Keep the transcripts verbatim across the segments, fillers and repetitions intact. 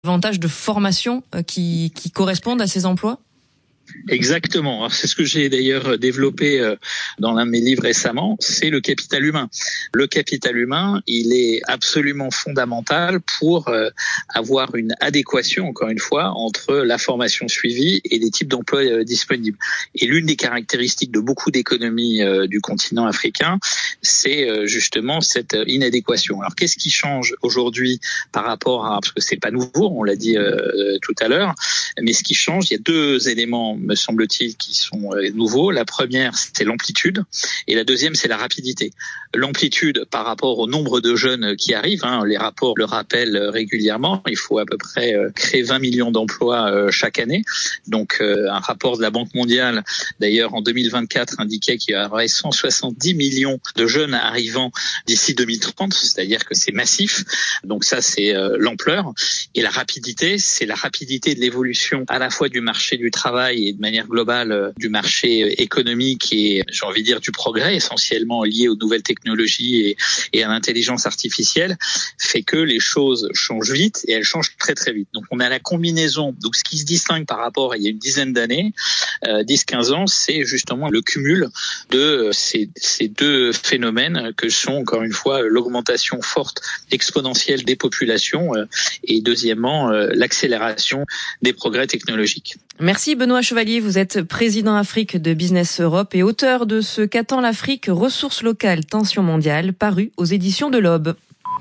Davantage de formations qui, qui correspondent à ces emplois ? Exactement. Alors, c'est ce que j'ai d'ailleurs développé dans l'un de mes livres récemment, c'est le capital humain. Le capital humain, il est absolument fondamental pour avoir une adéquation, encore une fois, entre la formation suivie et les types d'emplois disponibles. Et l'une des caractéristiques de beaucoup d'économies du continent africain, c'est justement cette inadéquation. Alors, qu'est-ce qui change aujourd'hui par rapport à, parce que c'est pas nouveau, on l'a dit euh, tout à l'heure, mais ce qui change, il y a deux éléments, me semble-t-il, qui sont nouveaux. La première, c'est l'amplitude, et la deuxième, c'est la rapidité. L'amplitude par rapport au nombre de jeunes qui arrivent, hein, les rapports le rappellent régulièrement, il faut à peu près créer vingt millions d'emplois chaque année. Donc un rapport de la Banque mondiale, d'ailleurs en deux mille vingt-quatre, indiquait qu'il y aurait cent soixante-dix millions de jeunes arrivant d'ici deux mille trente, c'est-à-dire que c'est massif. Donc ça, c'est l'ampleur. Et la rapidité, c'est la rapidité de l'évolution à la fois du marché du travail et de manière globale du marché économique et, j'ai envie de dire, du progrès essentiellement lié aux nouvelles technologies et, et à l'intelligence artificielle, fait que les choses changent vite et elles changent très très vite. Donc on a la combinaison, donc ce qui se distingue par rapport à il y a une dizaine d'années, euh, dix quinze ans, c'est justement le cumul de ces, ces deux phénomènes que sont encore une fois l'augmentation forte, exponentielle des populations euh, et deuxièmement euh, l'accélération des progrès technologiques. Merci Benoît Chevalier, vous êtes président Afrique de Business Europe et auteur de ce qu'attend l'Afrique, ressources locales, tensions mondiales, paru aux éditions de l'Aube.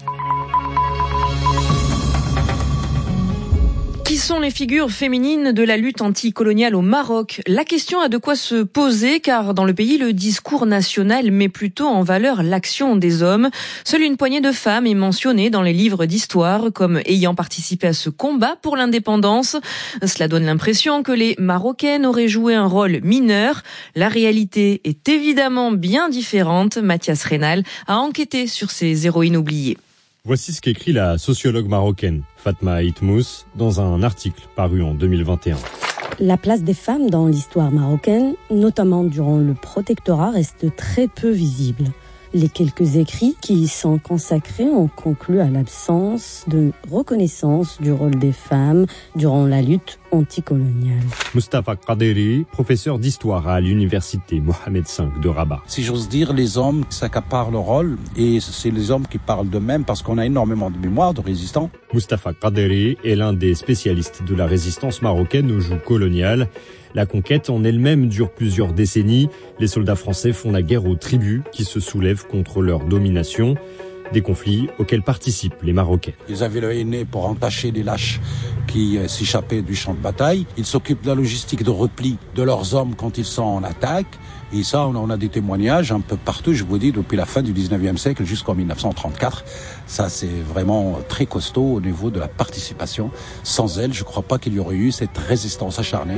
Qui sont les figures féminines de la lutte anticoloniale au Maroc ? La question a de quoi se poser car dans le pays, le discours national met plutôt en valeur l'action des hommes. Seule une poignée de femmes est mentionnée dans les livres d'histoire comme ayant participé à ce combat pour l'indépendance. Cela donne l'impression que les Marocaines auraient joué un rôle mineur. La réalité est évidemment bien différente. Mathias Reynal a enquêté sur ces héroïnes oubliées. Voici ce qu'écrit la sociologue marocaine Fatma Itmous dans un article paru en deux mille vingt et un. La place des femmes dans l'histoire marocaine, notamment durant le protectorat, reste très peu visible. Les quelques écrits qui y sont consacrés ont conclu à l'absence de reconnaissance du rôle des femmes durant la lutte anticoloniale. Mustafa Qaderi, professeur d'histoire à l'université Mohamed cinq de Rabat. Si j'ose dire, les hommes s'accaparent le rôle et c'est les hommes qui parlent d'eux-mêmes parce qu'on a énormément de mémoire de résistants. Mustafa Qaderi est l'un des spécialistes de la résistance marocaine au joug colonial. La conquête en elle-même dure plusieurs décennies. Les soldats français font la guerre aux tribus qui se soulèvent contre leur domination. Des conflits auxquels participent les Marocains. Ils avaient le henné pour entacher les lâches qui euh, s'échappaient du champ de bataille. Ils s'occupent de la logistique de repli de leurs hommes quand ils sont en attaque. Et ça, on a des témoignages un peu partout, je vous dis, depuis la fin du dix-neuvième siècle jusqu'en mille neuf cent trente-quatre. Ça, c'est vraiment très costaud au niveau de la participation. Sans elle, je ne crois pas qu'il y aurait eu cette résistance acharnée.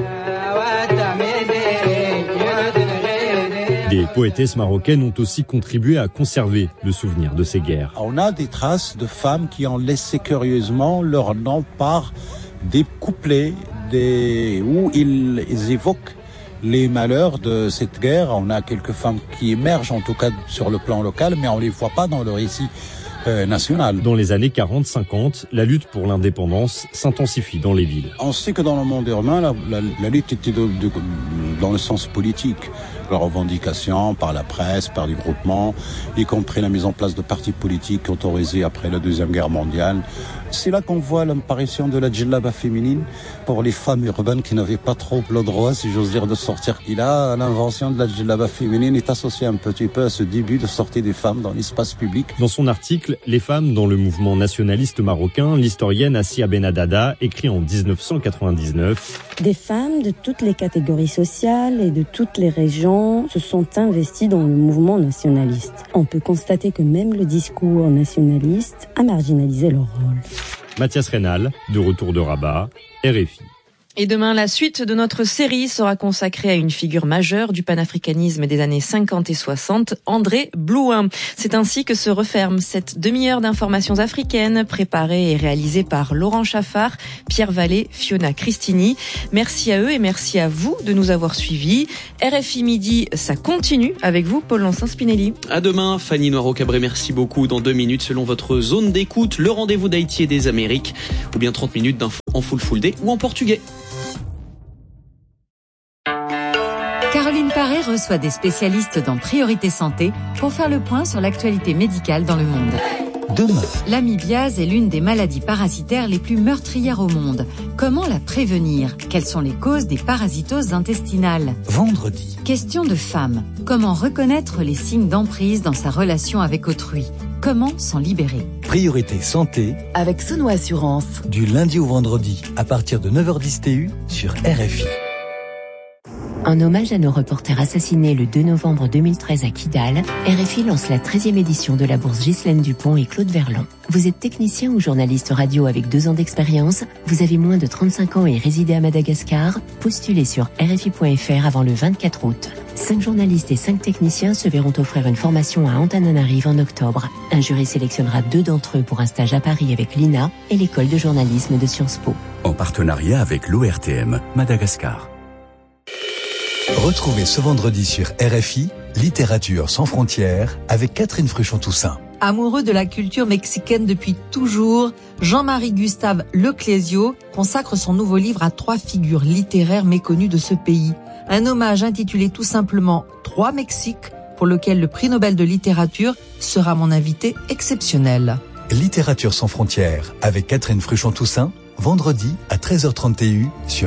Des poétesses marocaines ont aussi contribué à conserver le souvenir de ces guerres. On a des traces de femmes qui ont laissé curieusement leur nom par des couplets des... où ils, ils évoquent les malheurs de cette guerre. On a quelques femmes qui émergent, en tout cas sur le plan local, mais on ne les voit pas dans le récit euh, national. Dans les années quarante cinquante, la lutte pour l'indépendance s'intensifie dans les villes. On sait que dans le monde urbain, la, la, la lutte était de, de, dans le sens politique. La revendication par la presse, par les groupements, y compris la mise en place de partis politiques autorisés après la Deuxième Guerre mondiale. C'est là qu'on voit l'apparition de la djellaba féminine pour les femmes urbaines qui n'avaient pas trop le droit, si j'ose dire, de sortir. Et là, l'invention de la djellaba féminine est associée un petit peu à ce début de sortie des femmes dans l'espace public. Dans son article « Les femmes dans le mouvement nationaliste marocain », l'historienne Assia Benadada écrit en dix-neuf cent quatre-vingt-dix-neuf « Des femmes de toutes les catégories sociales et de toutes les régions se sont investies dans le mouvement nationaliste. On peut constater que même le discours nationaliste a marginalisé leur rôle. » Mathias Reynal, de retour de Rabat, R F I. Et demain, la suite de notre série sera consacrée à une figure majeure du panafricanisme des années cinquante et soixante, André Blouin. C'est ainsi que se referme cette demi-heure d'informations africaines préparée et réalisée par Laurent Chaffard, Pierre Vallée, Fiona Cristini. Merci à eux et merci à vous de nous avoir suivis. R F I Midi, ça continue avec vous, Paul Lancin-Spinelli. À demain, Fanny Noiro-Cabré, merci beaucoup. Dans deux minutes, selon votre zone d'écoute, le rendez-vous d'Haïti et des Amériques, ou bien trente minutes d'infos en full full day ou en portugais. Caroline Paré reçoit des spécialistes dans Priorité Santé pour faire le point sur l'actualité médicale dans le monde. Demain, l'amibiase est l'une des maladies parasitaires les plus meurtrières au monde. Comment la prévenir ? Quelles sont les causes des parasitoses intestinales ? vendredi, Question de femme. Comment reconnaître les signes d'emprise dans sa relation avec autrui ? Comment s'en libérer ? Priorité Santé, avec Sono Assurance. du lundi au vendredi, à partir de neuf heures dix T U sur R F I. En hommage à nos reporters assassinés le deux novembre deux mille treize à Kidal, R F I lance la treizième édition de la bourse Ghislaine Dupont et Claude Verlon. Vous êtes technicien ou journaliste radio avec deux ans d'expérience, vous avez moins de trente-cinq ans et résidez à Madagascar, postulez sur R F I point F R avant le vingt-quatre août. Cinq journalistes et cinq techniciens se verront offrir une formation à Antananarive en octobre. Un jury sélectionnera deux d'entre eux pour un stage à Paris avec l'I N A et l'école de journalisme de Sciences Po. En partenariat avec l'O R T M Madagascar. Retrouvez ce vendredi sur R F I, Littérature sans frontières, avec Catherine Fruchon-Toussaint. Amoureux de la culture mexicaine depuis toujours, Jean-Marie Gustave Leclésio consacre son nouveau livre à trois figures littéraires méconnues de ce pays. Un hommage intitulé tout simplement « Trois Mexiques » pour lequel le prix Nobel de littérature sera mon invité exceptionnel. Littérature sans frontières, avec Catherine Fruchon-Toussaint, vendredi à treize heures trente T U sur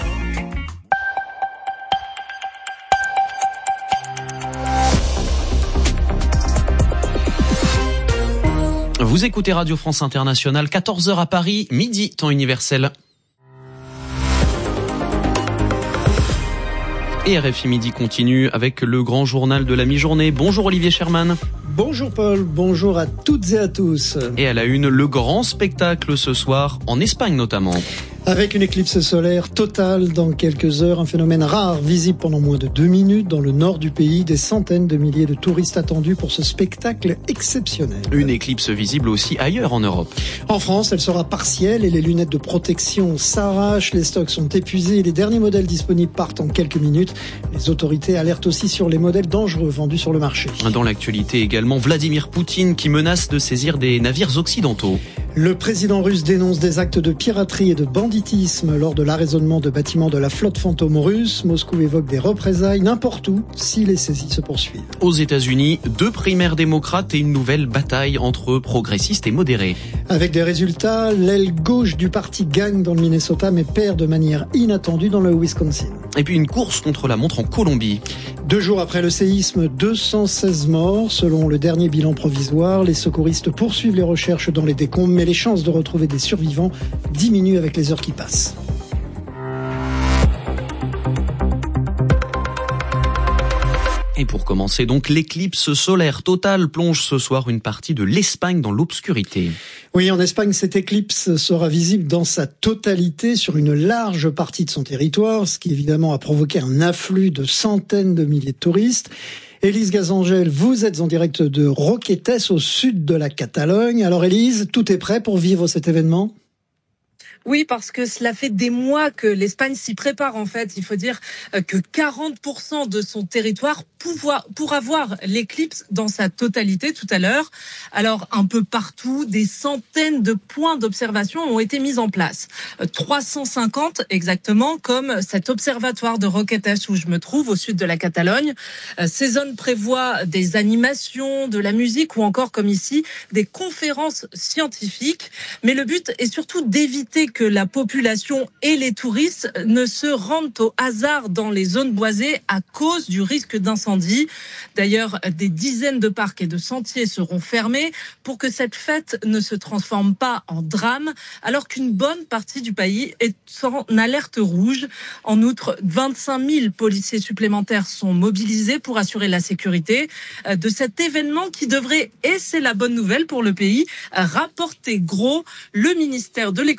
Vous écoutez Radio France Internationale, quatorze heures à Paris, midi, temps universel. Et R F I Midi continue avec le grand journal de la mi-journée. Bonjour Olivier Sherman. Bonjour Paul, bonjour à toutes et à tous. Et à la une, le grand spectacle ce soir, en Espagne notamment. Avec une éclipse solaire totale dans quelques heures, un phénomène rare, visible pendant moins de deux minutes dans le nord du pays, des centaines de milliers de touristes attendus pour ce spectacle exceptionnel. Une éclipse visible aussi ailleurs en Europe. En France, elle sera partielle et les lunettes de protection s'arrachent, les stocks sont épuisés et les derniers modèles disponibles partent en quelques minutes. Les autorités alertent aussi sur les modèles dangereux vendus sur le marché. Dans l'actualité également, Vladimir Poutine qui menace de saisir des navires occidentaux. Le président russe dénonce des actes de piraterie et de banditisme lors de l'arraisonnement de bâtiments de la flotte fantôme russe. Moscou évoque des représailles n'importe où si les saisies se poursuivent. Aux États-Unis, deux primaires démocrates et une nouvelle bataille entre progressistes et modérés. Avec des résultats, l'aile gauche du parti gagne dans le Minnesota mais perd de manière inattendue dans le Wisconsin. Et puis une course contre la montre en Colombie. Deux jours après le séisme, deux cent seize morts. Selon le dernier bilan provisoire, les secouristes poursuivent les recherches dans les décombres, mais les chances de retrouver des survivants diminuent avec les heures qui passent. Et pour commencer donc, l'éclipse solaire totale plonge ce soir une partie de l'Espagne dans l'obscurité. Oui, en Espagne, cette éclipse sera visible dans sa totalité sur une large partie de son territoire, ce qui évidemment a provoqué un afflux de centaines de milliers de touristes. Élise Gazangel, vous êtes en direct de Roquetes, au sud de la Catalogne. Alors Élise, tout est prêt pour vivre cet événement ? Oui, parce que cela fait des mois que l'Espagne s'y prépare en fait. Il faut dire que quarante pour cent de son territoire pouvoir, pour avoir l'éclipse dans sa totalité tout à l'heure. Alors un peu partout, des centaines de points d'observation ont été mis en place. trois cent cinquante exactement, comme cet observatoire de Roquetes où je me trouve au sud de la Catalogne. Ces zones prévoient des animations, de la musique ou encore comme ici, des conférences scientifiques. Mais le but est surtout d'éviter que la population et les touristes ne se rendent au hasard dans les zones boisées à cause du risque d'incendie. D'ailleurs, des dizaines de parcs et de sentiers seront fermés pour que cette fête ne se transforme pas en drame, alors qu'une bonne partie du pays est en alerte rouge. En outre, vingt-cinq mille policiers supplémentaires sont mobilisés pour assurer la sécurité de cet événement qui devrait, et c'est la bonne nouvelle pour le pays, rapporter gros. Le ministère de l'économie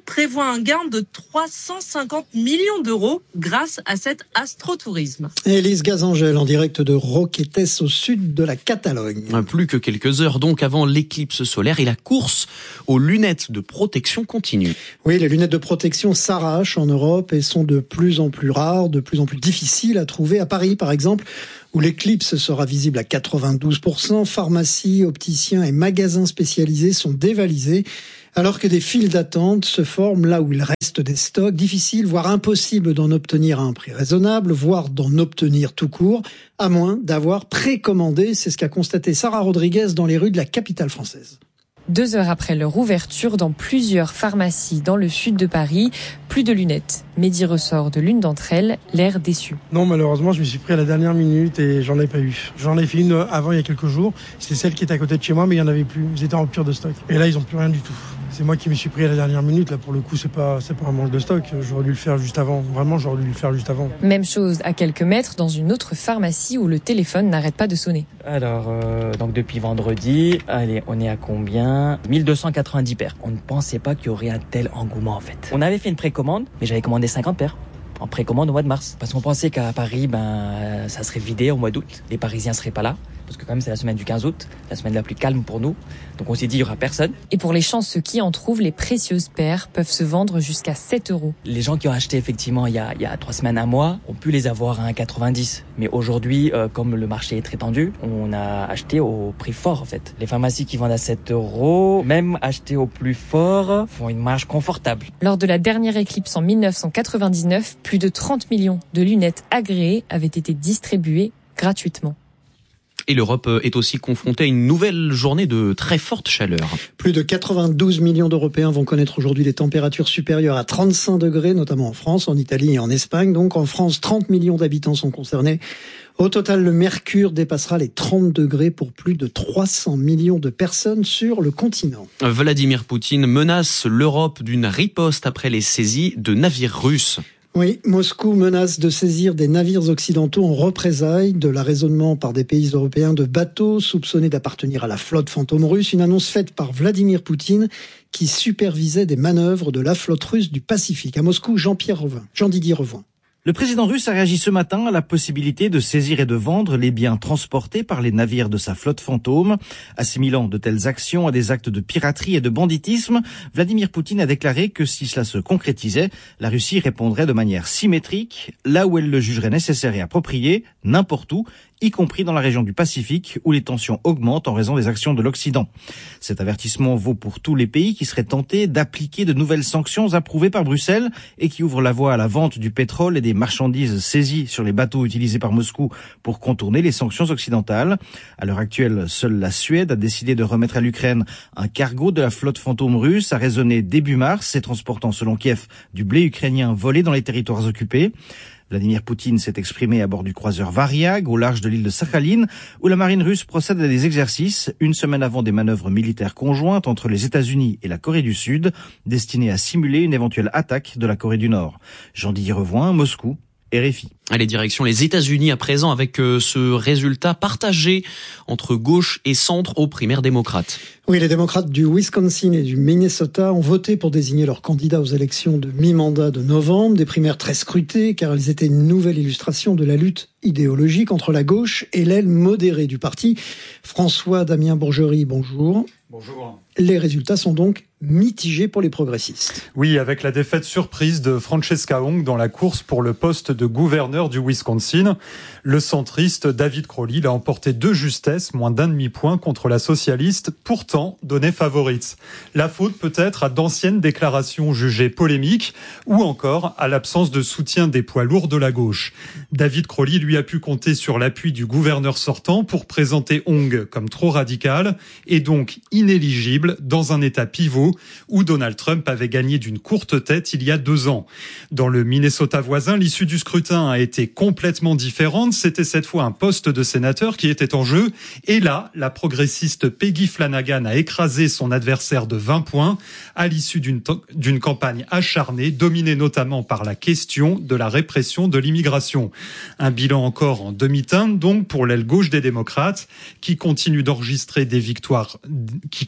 prévoit un gain de trois cent cinquante millions d'euros grâce à cet astrotourisme. Élise Gazangel en direct de Roquetes au sud de la Catalogne. Plus que quelques heures donc avant l'éclipse solaire et la course aux lunettes de protection continue. Oui, les lunettes de protection s'arrachent en Europe et sont de plus en plus rares, de plus en plus difficiles à trouver. À Paris, par exemple, où l'éclipse sera visible à quatre-vingt-douze pour cent, pharmacies, opticiens et magasins spécialisés sont dévalisés, alors que des files d'attente se forment là où il reste des stocks. Difficile, voire impossible d'en obtenir à un prix raisonnable, voire d'en obtenir tout court, à moins d'avoir précommandé. C'est ce qu'a constaté Sarah Rodriguez dans les rues de la capitale française. Deux heures après leur ouverture dans plusieurs pharmacies dans le sud de Paris, plus de lunettes. Mehdi ressort de l'une d'entre elles, l'air déçu. Non, malheureusement, je me suis pris à la dernière minute et j'en ai pas eu. J'en ai fait une avant il y a quelques jours. C'était celle qui était à côté de chez moi, mais il y en avait plus. Ils étaient en rupture de stock. Et là, ils ont plus rien du tout. C'est moi qui me suis pris à la dernière minute. Là, pour le coup, c'est pas, c'est pas un manque de stock. J'aurais dû le faire juste avant. Vraiment, j'aurais dû le faire juste avant. Même chose à quelques mètres dans une autre pharmacie où le téléphone n'arrête pas de sonner. Alors, euh, donc depuis vendredi, allez, on est à combien ? mille deux cent quatre-vingt-dix paires. On ne pensait pas qu'il y aurait un tel engouement en fait. On avait fait une précommande, mais j'avais commandé cinquante paires. En précommande au mois de mars. Parce qu'on pensait qu'à Paris, ben, ça serait vidé au mois d'août. Les Parisiens seraient pas là. Parce que quand même, c'est la semaine du quinze août. La semaine la plus calme pour nous. Donc on s'est dit, il y aura personne. Et pour les chanceux qui en trouvent, les précieuses paires peuvent se vendre jusqu'à sept euros. Les gens qui ont acheté effectivement il y a, il y a trois semaines, un mois, ont pu les avoir à un virgule quatre-vingt-dix. Mais aujourd'hui, euh, comme le marché est très tendu, on a acheté au prix fort en fait. Les pharmacies qui vendent à sept euros, même acheter au plus fort, font une marge confortable. Lors de la dernière éclipse en mille neuf cent quatre-vingt-dix-neuf, plus de trente millions de lunettes agréées avaient été distribuées gratuitement. Et l'Europe est aussi confrontée à une nouvelle journée de très forte chaleur. Plus de quatre-vingt-douze millions d'Européens vont connaître aujourd'hui des températures supérieures à trente-cinq degrés, notamment en France, en Italie et en Espagne. Donc en France, trente millions d'habitants sont concernés. Au total, le mercure dépassera les trente degrés pour plus de trois cents millions de personnes sur le continent. Vladimir Poutine menace l'Europe d'une riposte après les saisies de navires russes. Oui, Moscou menace de saisir des navires occidentaux en représailles de l'arraisonnement par des pays européens de bateaux soupçonnés d'appartenir à la flotte fantôme russe. Une annonce faite par Vladimir Poutine qui supervisait des manœuvres de la flotte russe du Pacifique. À Moscou, Jean-Pierre Revin, Jean-Didier Revoin. Le président russe a réagi ce matin à la possibilité de saisir et de vendre les biens transportés par les navires de sa flotte fantôme. Assimilant de telles actions à des actes de piraterie et de banditisme, Vladimir Poutine a déclaré que si cela se concrétisait, la Russie répondrait de manière symétrique, là où elle le jugerait nécessaire et approprié, n'importe où, y compris dans la région du Pacifique où les tensions augmentent en raison des actions de l'Occident. Cet avertissement vaut pour tous les pays qui seraient tentés d'appliquer de nouvelles sanctions approuvées par Bruxelles et qui ouvrent la voie à la vente du pétrole et des marchandises saisies sur les bateaux utilisés par Moscou pour contourner les sanctions occidentales. À l'heure actuelle, seule la Suède a décidé de remettre à l'Ukraine un cargo de la flotte fantôme russe arraisonné début mars et transportant selon Kiev du blé ukrainien volé dans les territoires occupés. Vladimir Poutine s'est exprimé à bord du croiseur Variag, au large de l'île de Sakhaline, où la marine russe procède à des exercices, une semaine avant des manœuvres militaires conjointes entre les États-Unis et la Corée du Sud, destinées à simuler une éventuelle attaque de la Corée du Nord. Jean-Didier Revoin, Moscou, R F I. Allez, direction les États-Unis à présent avec euh, ce résultat partagé entre gauche et centre aux primaires démocrates. Oui, les démocrates du Wisconsin et du Minnesota ont voté pour désigner leurs candidats aux élections de mi-mandat de novembre. Des primaires très scrutées car elles étaient une nouvelle illustration de la lutte idéologique entre la gauche et l'aile modérée du parti. François Damien Bourgerie, bonjour. Bonjour. Les résultats sont donc mitigés pour les progressistes. Oui, avec la défaite surprise de Francesca Hong dans la course pour le poste de gouverneur du Wisconsin. Le centriste David Crowley l'a emporté de justesse, moins d'un demi-point contre la socialiste, pourtant donnée favorite. La faute peut-être à d'anciennes déclarations jugées polémiques ou encore à l'absence de soutien des poids lourds de la gauche. David Crowley, lui, a pu compter sur l'appui du gouverneur sortant pour présenter Hong comme trop radicale et donc inéligible dans un État pivot où Donald Trump avait gagné d'une courte tête il y a deux ans. Dans le Minnesota voisin, l'issue du scrutin a été complètement différente. C'était cette fois un poste de sénateur qui était en jeu. Et là, la progressiste Peggy Flanagan a écrasé son adversaire de vingt points à l'issue d'une, to- d'une campagne acharnée, dominée notamment par la question de la répression de l'immigration. Un bilan encore en demi-teinte, donc, pour l'aile gauche des démocrates, qui continue d'enregistrer des victoires, qui continue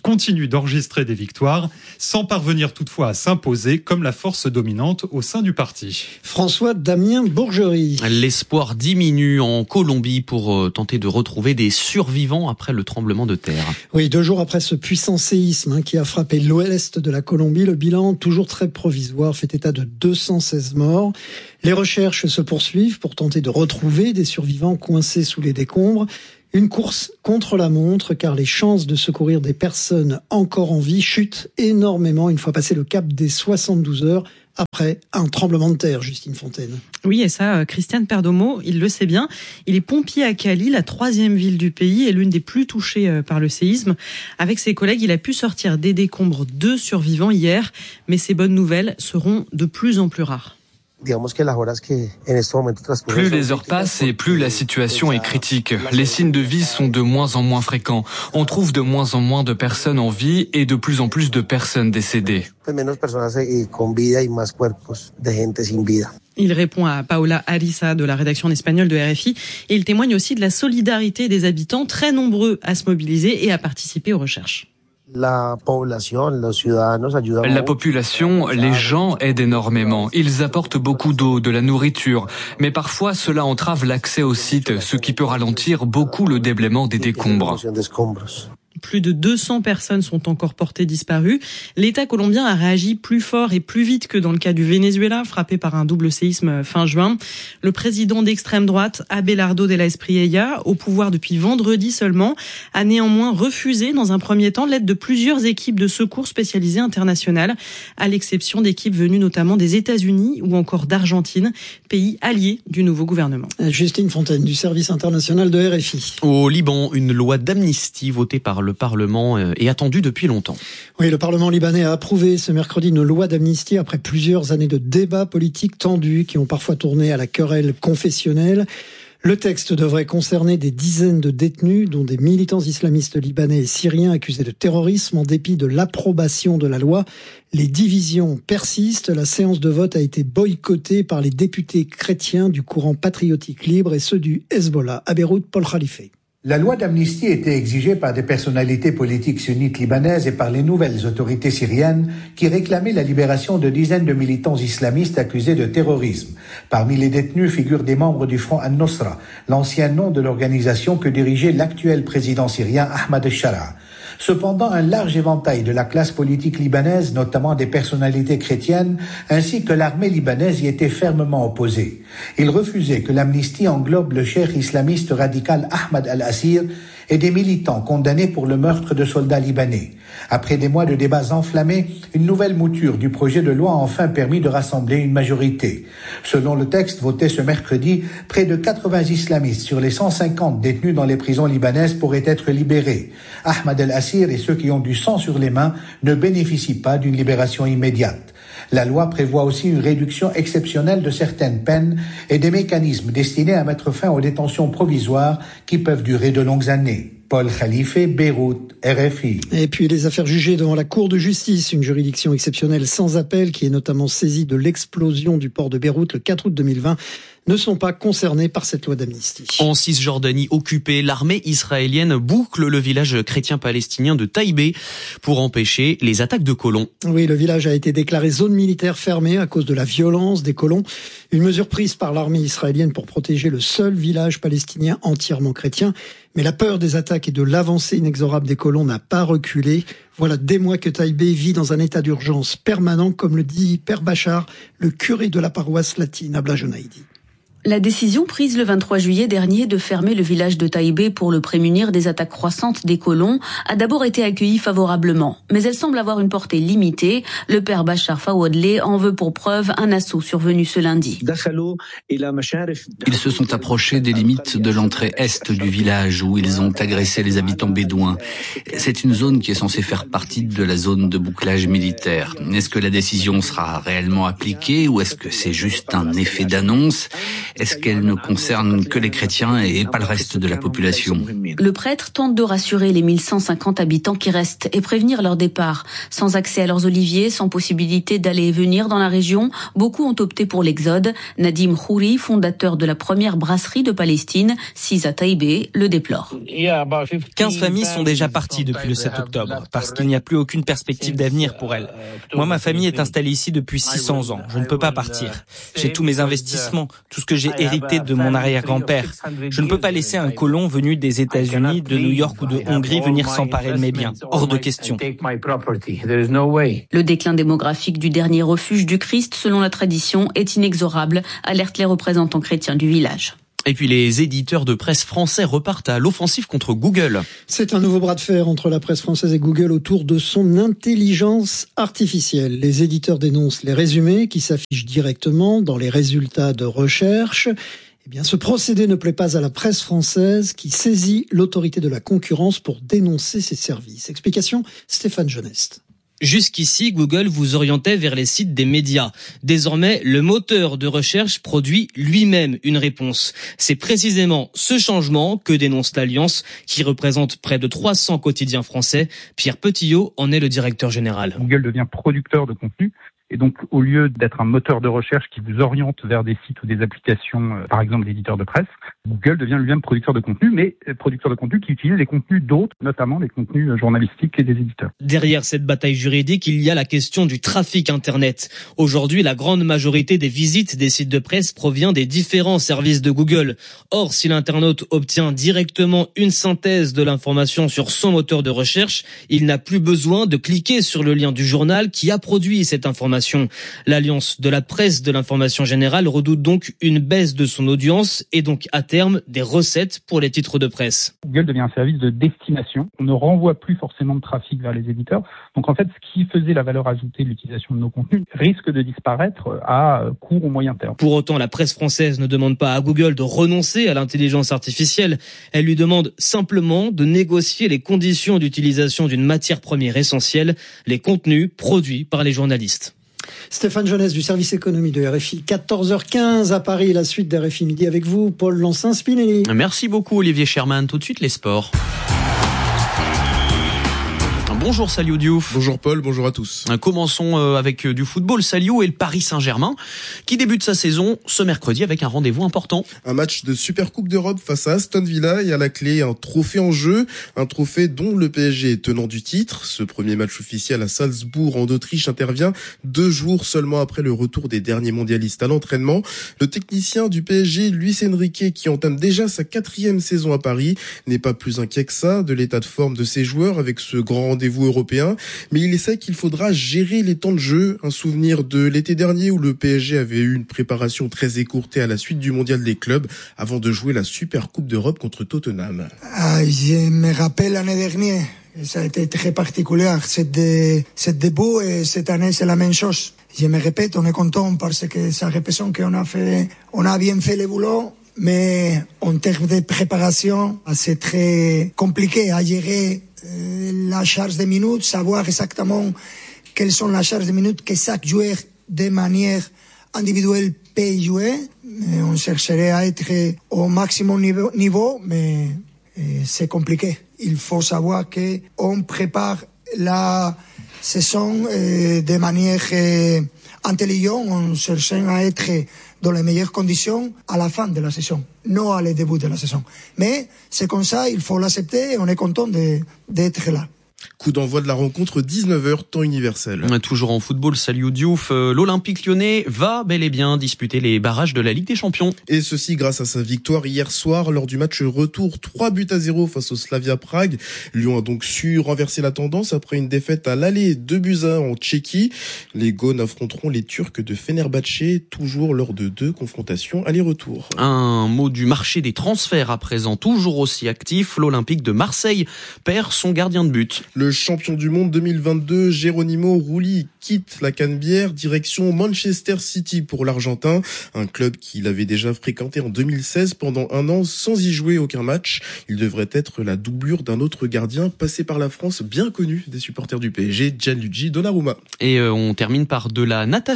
continue d'enregistrer des victoires, sans parvenir toutefois à s'imposer comme la force dominante au sein du parti. François Damien Bourgerie. L'espoir diminue en Colombie pour tenter de retrouver des survivants après le tremblement de terre. Oui, deux jours après ce puissant séisme hein, qui a frappé l'ouest de la Colombie, le bilan, toujours très provisoire, fait état de deux cent seize morts. Les recherches se poursuivent pour tenter de retrouver des survivants coincés sous les décombres. Une course contre la montre, car les chances de secourir des personnes encore en vie chutent énormément une fois passé le cap des soixante-douze heures après un tremblement de terre, Justine Fontaine. Oui, et ça, Christiane Perdomo, il le sait bien. Il est pompier à Cali, la troisième ville du pays et l'une des plus touchées par le séisme. Avec ses collègues, il a pu sortir des décombres deux survivants hier, mais ces bonnes nouvelles seront de plus en plus rares. Plus les heures passent et plus la situation est critique. Les signes de vie sont de moins en moins fréquents. On trouve de moins en moins de personnes en vie et de plus en plus de personnes décédées. Il répond à Paola Arisa de la rédaction en espagnol de R F I et il témoigne aussi de la solidarité des habitants très nombreux à se mobiliser et à participer aux recherches. La population, les gens aident énormément. Ils apportent beaucoup d'eau, de la nourriture. Mais parfois, cela entrave l'accès au site, ce qui peut ralentir beaucoup le déblaiement des décombres. Plus de deux cents personnes sont encore portées disparues. L'État colombien a réagi plus fort et plus vite que dans le cas du Venezuela, frappé par un double séisme fin juin. Le président d'extrême droite, Abelardo de la Espriella, au pouvoir depuis vendredi seulement, a néanmoins refusé dans un premier temps l'aide de plusieurs équipes de secours spécialisées internationales, à l'exception d'équipes venues notamment des États-Unis ou encore d'Argentine, pays alliés du nouveau gouvernement. Justine Fontaine du service international de R F I. Au Liban, une loi d'amnistie votée par le Parlement est attendue depuis longtemps. Oui, le Parlement libanais a approuvé ce mercredi une loi d'amnistie après plusieurs années de débats politiques tendus qui ont parfois tourné à la querelle confessionnelle. Le texte devrait concerner des dizaines de détenus, dont des militants islamistes libanais et syriens accusés de terrorisme en dépit de l'approbation de la loi. Les divisions persistent. La séance de vote a été boycottée par les députés chrétiens du courant patriotique libre et ceux du Hezbollah. À Beyrouth, Paul Khalife. La loi d'amnistie était exigée par des personnalités politiques sunnites libanaises et par les nouvelles autorités syriennes qui réclamaient la libération de dizaines de militants islamistes accusés de terrorisme. Parmi les détenus figurent des membres du Front Al-Nosra, l'ancien nom de l'organisation que dirigeait l'actuel président syrien Ahmad al-Shara. Cependant, un large éventail de la classe politique libanaise, notamment des personnalités chrétiennes, ainsi que l'armée libanaise y était fermement opposée. Ils refusaient que l'amnistie englobe le cheikh islamiste radical Ahmad al-Assir et des militants condamnés pour le meurtre de soldats libanais. Après des mois de débats enflammés, une nouvelle mouture du projet de loi a enfin permis de rassembler une majorité. Selon le texte voté ce mercredi, près de quatre-vingts islamistes sur les cent cinquante détenus dans les prisons libanaises pourraient être libérés. Ahmad al-Assir et ceux qui ont du sang sur les mains ne bénéficient pas d'une libération immédiate. La loi prévoit aussi une réduction exceptionnelle de certaines peines et des mécanismes destinés à mettre fin aux détentions provisoires qui peuvent durer de longues années. Paul Khalife, Beyrouth, R F I. Et puis les affaires jugées devant la Cour de justice, une juridiction exceptionnelle sans appel qui est notamment saisie de l'explosion du port de Beyrouth le quatre août deux mille vingt, ne sont pas concernés par cette loi d'amnistie. En Cisjordanie occupée, l'armée israélienne boucle le village chrétien-palestinien de Taïbé pour empêcher les attaques de colons. Oui, le village a été déclaré zone militaire fermée à cause de la violence des colons. Une mesure prise par l'armée israélienne pour protéger le seul village palestinien entièrement chrétien. Mais la peur des attaques et de l'avancée inexorable des colons n'a pas reculé. Voilà des mois que Taïbé vit dans un état d'urgence permanent, comme le dit Père Bachar, le curé de la paroisse latine à Blajonaïdi. La décision prise le vingt-trois juillet dernier de fermer le village de Taïbé pour le prémunir des attaques croissantes des colons a d'abord été accueillie favorablement. Mais elle semble avoir une portée limitée. Le père Bachar Fawadleh en veut pour preuve un assaut survenu ce lundi. Ils se sont approchés des limites de l'entrée est du village où ils ont agressé les habitants bédouins. C'est une zone qui est censée faire partie de la zone de bouclage militaire. Est-ce que la décision sera réellement appliquée ou est-ce que c'est juste un effet d'annonce ? Est-ce qu'elle ne concerne que les chrétiens et pas le reste de la population? Le prêtre tente de rassurer les mille cent cinquante habitants qui restent et prévenir leur départ. Sans accès à leurs oliviers, sans possibilité d'aller et venir dans la région, beaucoup ont opté pour l'exode. Nadim Khouri, fondateur de la première brasserie de Palestine, sise à Taïbé, le déplore. quinze familles sont déjà parties depuis le sept octobre, parce qu'il n'y a plus aucune perspective d'avenir pour elles. Moi, ma famille est installée ici depuis six cents ans. Je ne peux pas partir. J'ai tous mes investissements, tout ce que j'ai hérité de mon arrière-grand-père. Je ne peux pas laisser un colon venu des États-Unis, de New York ou de Hongrie venir s'emparer de mes biens. Hors de question. Le déclin démographique du dernier refuge du Christ, selon la tradition, est inexorable, alertent les représentants chrétiens du village. Et puis les éditeurs de presse français repartent à l'offensive contre Google. C'est un nouveau bras de fer entre la presse française et Google autour de son intelligence artificielle. Les éditeurs dénoncent les résumés qui s'affichent directement dans les résultats de recherche. Eh bien, ce procédé ne plaît pas à la presse française qui saisit l'autorité de la concurrence pour dénoncer ses services. Explication, Stéphane Genest. Jusqu'ici, Google vous orientait vers les sites des médias. Désormais, le moteur de recherche produit lui-même une réponse. C'est précisément ce changement que dénonce l'Alliance, qui représente près de trois cents quotidiens français. Pierre Petillot en est le directeur général. Google devient producteur de contenu. Et donc, au lieu d'être un moteur de recherche qui vous oriente vers des sites ou des applications, euh, par exemple d'éditeurs de presse, Google devient lui-même producteur de contenu, mais producteur de contenu qui utilise les contenus d'autres, notamment les contenus journalistiques et des éditeurs. Derrière cette bataille juridique, il y a la question du trafic Internet. Aujourd'hui, la grande majorité des visites des sites de presse provient des différents services de Google. Or, si l'internaute obtient directement une synthèse de l'information sur son moteur de recherche, il n'a plus besoin de cliquer sur le lien du journal qui a produit cette information. L'Alliance de la presse de l'information générale redoute donc une baisse de son audience et donc à terme des recettes pour les titres de presse. Google devient un service de destination. On ne renvoie plus forcément de trafic vers les éditeurs. Donc en fait, ce qui faisait la valeur ajoutée de l'utilisation de nos contenus risque de disparaître à court ou moyen terme. Pour autant, la presse française ne demande pas à Google de renoncer à l'intelligence artificielle. Elle lui demande simplement de négocier les conditions d'utilisation d'une matière première essentielle, les contenus produits par les journalistes. Stéphane Genest du service économie de R F I, quatorze heures quinze à Paris, la suite d'R F I Midi avec vous, Paul Lancin-Spinelli. Merci beaucoup Olivier Sherman, tout de suite les sports. Bonjour Saliou Diouf. Bonjour Paul, bonjour à tous. Commençons avec du football. Saliou et le Paris Saint-Germain qui débute sa saison ce mercredi avec un rendez-vous important. Un match de Super Coupe d'Europe face à Aston Villa et à la clé un trophée en jeu. Un trophée dont le P S G est tenant du titre. Ce premier match officiel à Salzbourg en Autriche intervient deux jours seulement après le retour des derniers mondialistes à l'entraînement. Le technicien du P S G, Luis Enrique, qui entame déjà sa quatrième saison à Paris, n'est pas plus inquiet que ça de l'état de forme de ses joueurs avec ce grand rendez-vous européen, mais il sait qu'il faudra gérer les temps de jeu. Un souvenir de l'été dernier où le P S G avait eu une préparation très écourtée à la suite du mondial des clubs avant de jouer la Super Coupe d'Europe contre Tottenham. Ah, je me rappelle l'année dernière, ça a été très particulier, cette, dé, cette début et cette année c'est la même chose. Je me répète, on est content parce que ça représente qu'on a fait, on a bien fait le boulot. Mais en termes de préparation, c'est très compliqué à gérer euh, la charge de minutes, savoir exactement quelles sont les charges de minutes que chaque joueur de manière individuelle peut jouer. Et on chercherait à être au maximum niveau, niveau mais euh, c'est compliqué. Il faut savoir qu'on prépare la saison euh, de manière euh, intelligente, en cherchant à être dans les meilleures conditions à la fin de la saison, non à le début de la saison. Mais c'est comme ça, il faut l'accepter et on est content de, d'être là. Coup d'envoi de la rencontre dix-neuf heures, temps universel. Toujours en football, Saliou Diouf, euh, l'Olympique Lyonnais va bel et bien disputer les barrages de la Ligue des Champions. Et ceci grâce à sa victoire hier soir lors du match retour, trois buts à zéro face au Slavia Prague. Lyon a donc su renverser la tendance après une défaite à l'aller, deux buts à un en Tchéquie. Les Gones affronteront les Turcs de Fenerbahçe, toujours lors de deux confrontations aller-retour. Un mot du marché des transferts à présent, toujours aussi actif. L'Olympique de Marseille perd son gardien de but. Le champion du monde deux mille vingt-deux, Geronimo Rulli, quitte la Canebière, direction Manchester City pour l'Argentin, un club qu'il avait déjà fréquenté en deux mille seize pendant un an sans y jouer aucun match. Il devrait être la doublure d'un autre gardien passé par la France bien connu des supporters du P S G, Gianluigi Donnarumma. Et euh, on termine par de la natation.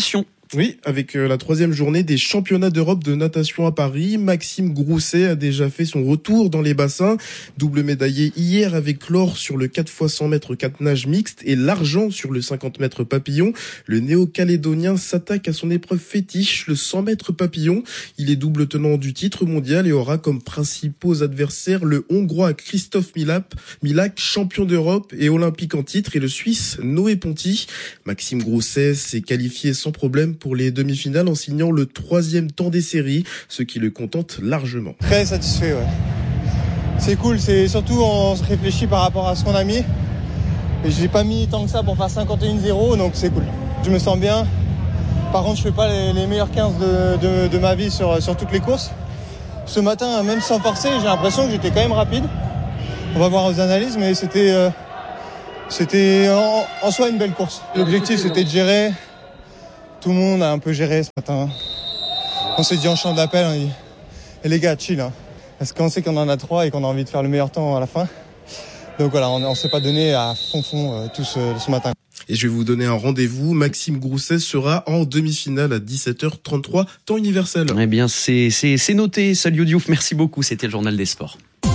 Oui, avec la troisième journée des championnats d'Europe de natation à Paris, Maxime Grousset a déjà fait son retour dans les bassins. Double médaillé hier avec l'or sur le quatre fois cent mètres quatre nages mixte et l'argent sur le cinquante mètres papillon. Le néo-calédonien s'attaque à son épreuve fétiche, le cent mètres papillon. Il est double tenant du titre mondial et aura comme principaux adversaires le Hongrois Christophe Milak, Milak, champion d'Europe et olympique en titre, et le Suisse Noé Ponty. Maxime Grousset s'est qualifié sans problème pour les demi-finales en signant le troisième temps des séries, ce qui le contente largement. Très satisfait, ouais. C'est cool, c'est surtout on se réfléchit par rapport à ce qu'on a mis. Et j'ai pas mis tant que ça pour faire cinquante et un zéro, donc c'est cool. Je me sens bien. Par contre, je fais pas les, les meilleurs quinze de, de, de ma vie sur, sur toutes les courses. Ce matin, même sans forcer, j'ai l'impression que j'étais quand même rapide. On va voir aux analyses, mais c'était, euh, c'était en, en soi une belle course. L'objectif, c'était de gérer. Tout le monde a un peu géré ce matin. On s'est dit en champ d'appel, on dit, et les gars, chill, hein, parce qu'on sait qu'on en a trois et qu'on a envie de faire le meilleur temps à la fin. Donc voilà, on ne s'est pas donné à fond fond euh, tous euh, ce matin. Et je vais vous donner un rendez-vous. Maxime Grousset sera en demi-finale à dix-sept heures trente-trois, temps universel. Eh bien, c'est, c'est, c'est noté. Salut Diouf, merci beaucoup. C'était le journal des sports.